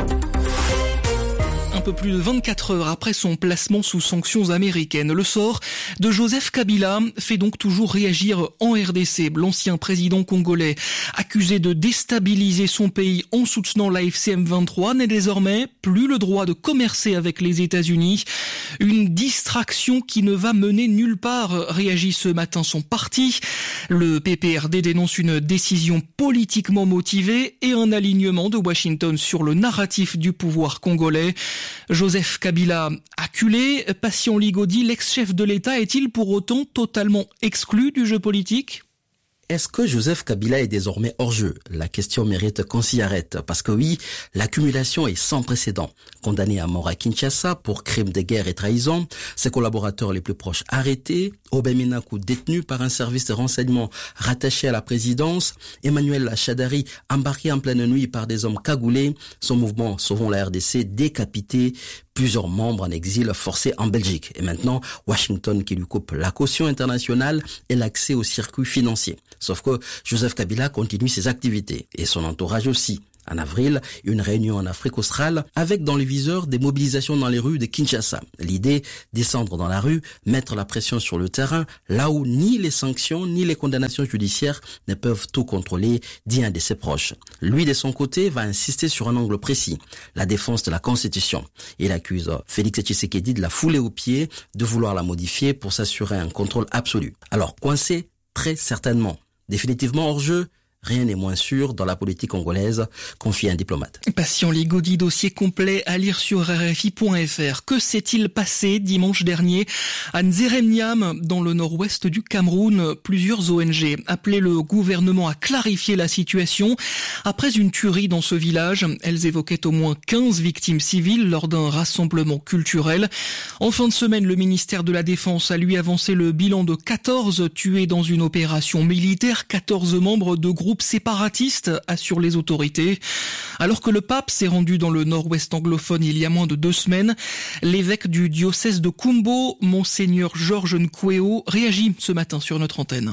Un peu plus de vingt-quatre heures après son placement sous sanctions américaines, le sort de Joseph Kabila fait donc toujours réagir en R D C. L'ancien président congolais, accusé de déstabiliser son pays en soutenant l'A F C M vingt-trois, n'a désormais plus le droit de commercer avec les États-Unis. Une distraction qui ne va mener nulle part, réagit ce matin son parti. Le P P R D dénonce une décision politiquement motivée et un alignement de Washington sur le narratif du pouvoir congolais. Joseph Kabila acculé, Patient Ligodi, l'ex-chef de l'État, est-il pour autant totalement exclu du jeu politique ? Est-ce que Joseph Kabila est désormais hors jeu ? La question mérite qu'on s'y arrête, parce que oui, l'accumulation est sans précédent. Condamné à mort à Kinshasa pour crimes de guerre et trahison, ses collaborateurs les plus proches arrêtés, Aubin Minakou détenu par un service de renseignement rattaché à la présidence, Emmanuel Chadari embarqué en pleine nuit par des hommes cagoulés, son mouvement Sauvons la R D C décapité, plusieurs membres en exil forcés en Belgique. Et maintenant, Washington qui lui coupe la caution internationale et l'accès au circuit financier. Sauf que Joseph Kabila continue ses activités, et son entourage aussi. En avril, une réunion en Afrique australe avec dans le viseur des mobilisations dans les rues de Kinshasa. L'idée, descendre dans la rue, mettre la pression sur le terrain, là où ni les sanctions ni les condamnations judiciaires ne peuvent tout contrôler, dit un de ses proches. Lui, de son côté, va insister sur un angle précis, la défense de la Constitution. Il accuse Félix Tshisekedi de la fouler aux pieds, de vouloir la modifier pour s'assurer un contrôle absolu. Alors, coincé, très certainement. Définitivement hors jeu, rien n'est moins sûr dans la politique congolaise, confie un diplomate. Patient Ligodi, dossier complet à lire sur R F I point F R. Que s'est-il passé dimanche dernier à Nzeremniam, dans le nord-ouest du Cameroun? Plusieurs O N G appelaient le gouvernement à clarifier la situation. Après une tuerie dans ce village, elles évoquaient au moins quinze victimes civiles lors d'un rassemblement culturel. En fin de semaine, le ministère de la Défense a lui avancé le bilan de quatorze tués dans une opération militaire, quatorze membres de groupes séparatistes, assurent les autorités. Alors que le pape s'est rendu dans le nord-ouest anglophone il y a moins de deux semaines, l'évêque du diocèse de Kumbo, Monseigneur Georges Nkweo, réagit ce matin sur notre antenne.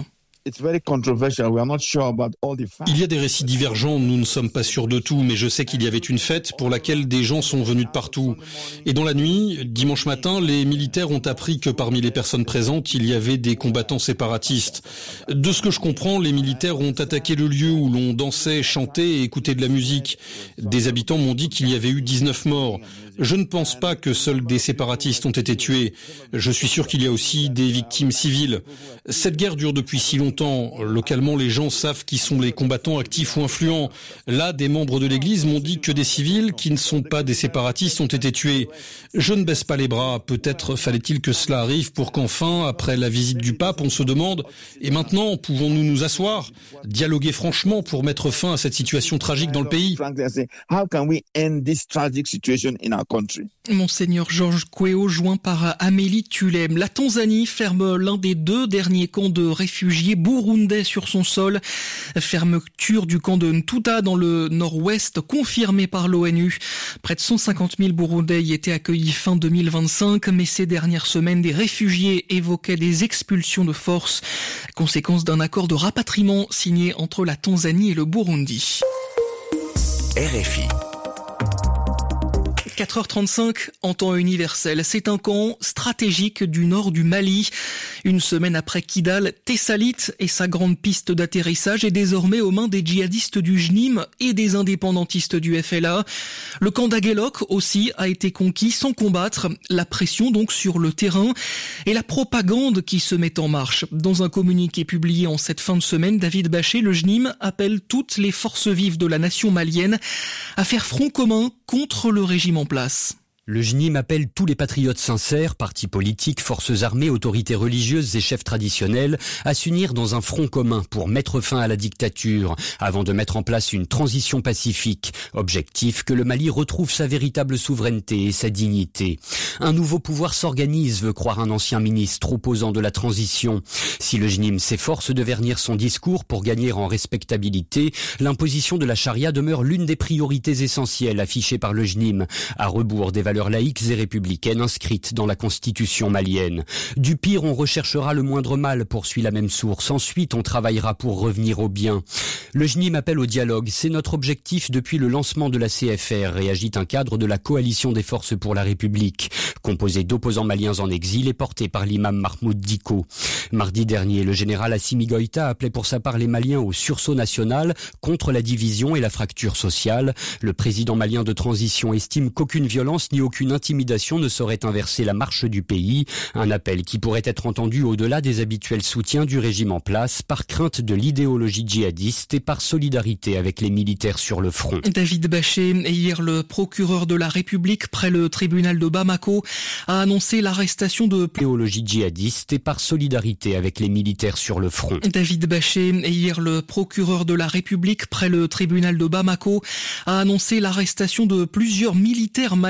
Il y a des récits divergents, nous ne sommes pas sûrs de tout, mais je sais qu'il y avait une fête pour laquelle des gens sont venus de partout. Et dans la nuit, dimanche matin, les militaires ont appris que parmi les personnes présentes, il y avait des combattants séparatistes. De ce que je comprends, les militaires ont attaqué le lieu où l'on dansait, chantait et écoutait de la musique. Des habitants m'ont dit qu'il y avait eu dix-neuf morts. Je ne pense pas que seuls des séparatistes ont été tués. Je suis sûr qu'il y a aussi des victimes civiles. Cette guerre dure depuis si longtemps. Localement, les gens savent qui sont les combattants actifs ou influents. Là, des membres de l'Église m'ont dit que des civils qui ne sont pas des séparatistes ont été tués. Je ne baisse pas les bras. Peut-être fallait-il que cela arrive pour qu'enfin, après la visite du pape, on se demande « Et maintenant, pouvons-nous nous asseoir, dialoguer franchement pour mettre fin à cette situation tragique dans le pays ?» Monseigneur Georges Kweo, joint par Amélie Tulem. La Tanzanie ferme l'un des deux derniers camps de réfugiés burundais sur son sol. Fermeture du camp de Ntuta dans le nord-ouest, confirmée par l'ONU. Près de cent cinquante mille Burundais y étaient accueillis fin deux mille vingt-cinq, mais ces dernières semaines, des réfugiés évoquaient des expulsions de force, conséquence d'un accord de rapatriement signé entre la Tanzanie et le Burundi. R F I. quatre heures trente-cinq en temps universel. C'est un camp stratégique du nord du Mali. Une semaine après Kidal, Tessalit et sa grande piste d'atterrissage est désormais aux mains des djihadistes du J N I M et des indépendantistes du F L A. Le camp d'Aguelok aussi a été conquis sans combattre. La pression donc sur le terrain et la propagande qui se met en marche. Dans un communiqué publié en cette fin de semaine, David Bachet, le J N I M appelle toutes les forces vives de la nation malienne à faire front commun contre le régime en place. Le J N I M appelle tous les patriotes sincères, partis politiques, forces armées, autorités religieuses et chefs traditionnels à s'unir dans un front commun pour mettre fin à la dictature, avant de mettre en place une transition pacifique. Objectif que le Mali retrouve sa véritable souveraineté et sa dignité. Un nouveau pouvoir s'organise, veut croire un ancien ministre opposant de la transition. Si le J N I M s'efforce de vernir son discours pour gagner en respectabilité, l'imposition de la charia demeure l'une des priorités essentielles affichées par le J N I M, à rebours des valeurs laïques et républicaines inscrites dans la constitution malienne. Du pire, on recherchera le moindre mal, poursuit la même source. Ensuite, on travaillera pour revenir au bien. Le J N I M appelle au dialogue. C'est notre objectif depuis le lancement de la C F R et agite un cadre de la coalition des forces pour la République, composé d'opposants maliens en exil et porté par l'imam Mahmoud Dicko. Mardi dernier, le général Assimi Goïta appelait pour sa part les Maliens au sursaut national contre la division et la fracture sociale. Le président malien de transition estime qu'aucune violence ni aucune intimidation ne saurait inverser la marche du pays. Un appel qui pourrait être entendu au-delà des habituels soutiens du régime en place, par crainte de l'idéologie djihadiste et par solidarité avec les militaires sur le front. David Bachet, hier le procureur de la République près le tribunal de Bamako a annoncé l'arrestation de l'idéologie djihadiste et par solidarité avec les militaires sur le front. David Bachet, hier le procureur de la République près le tribunal de Bamako a annoncé l'arrestation de plusieurs militaires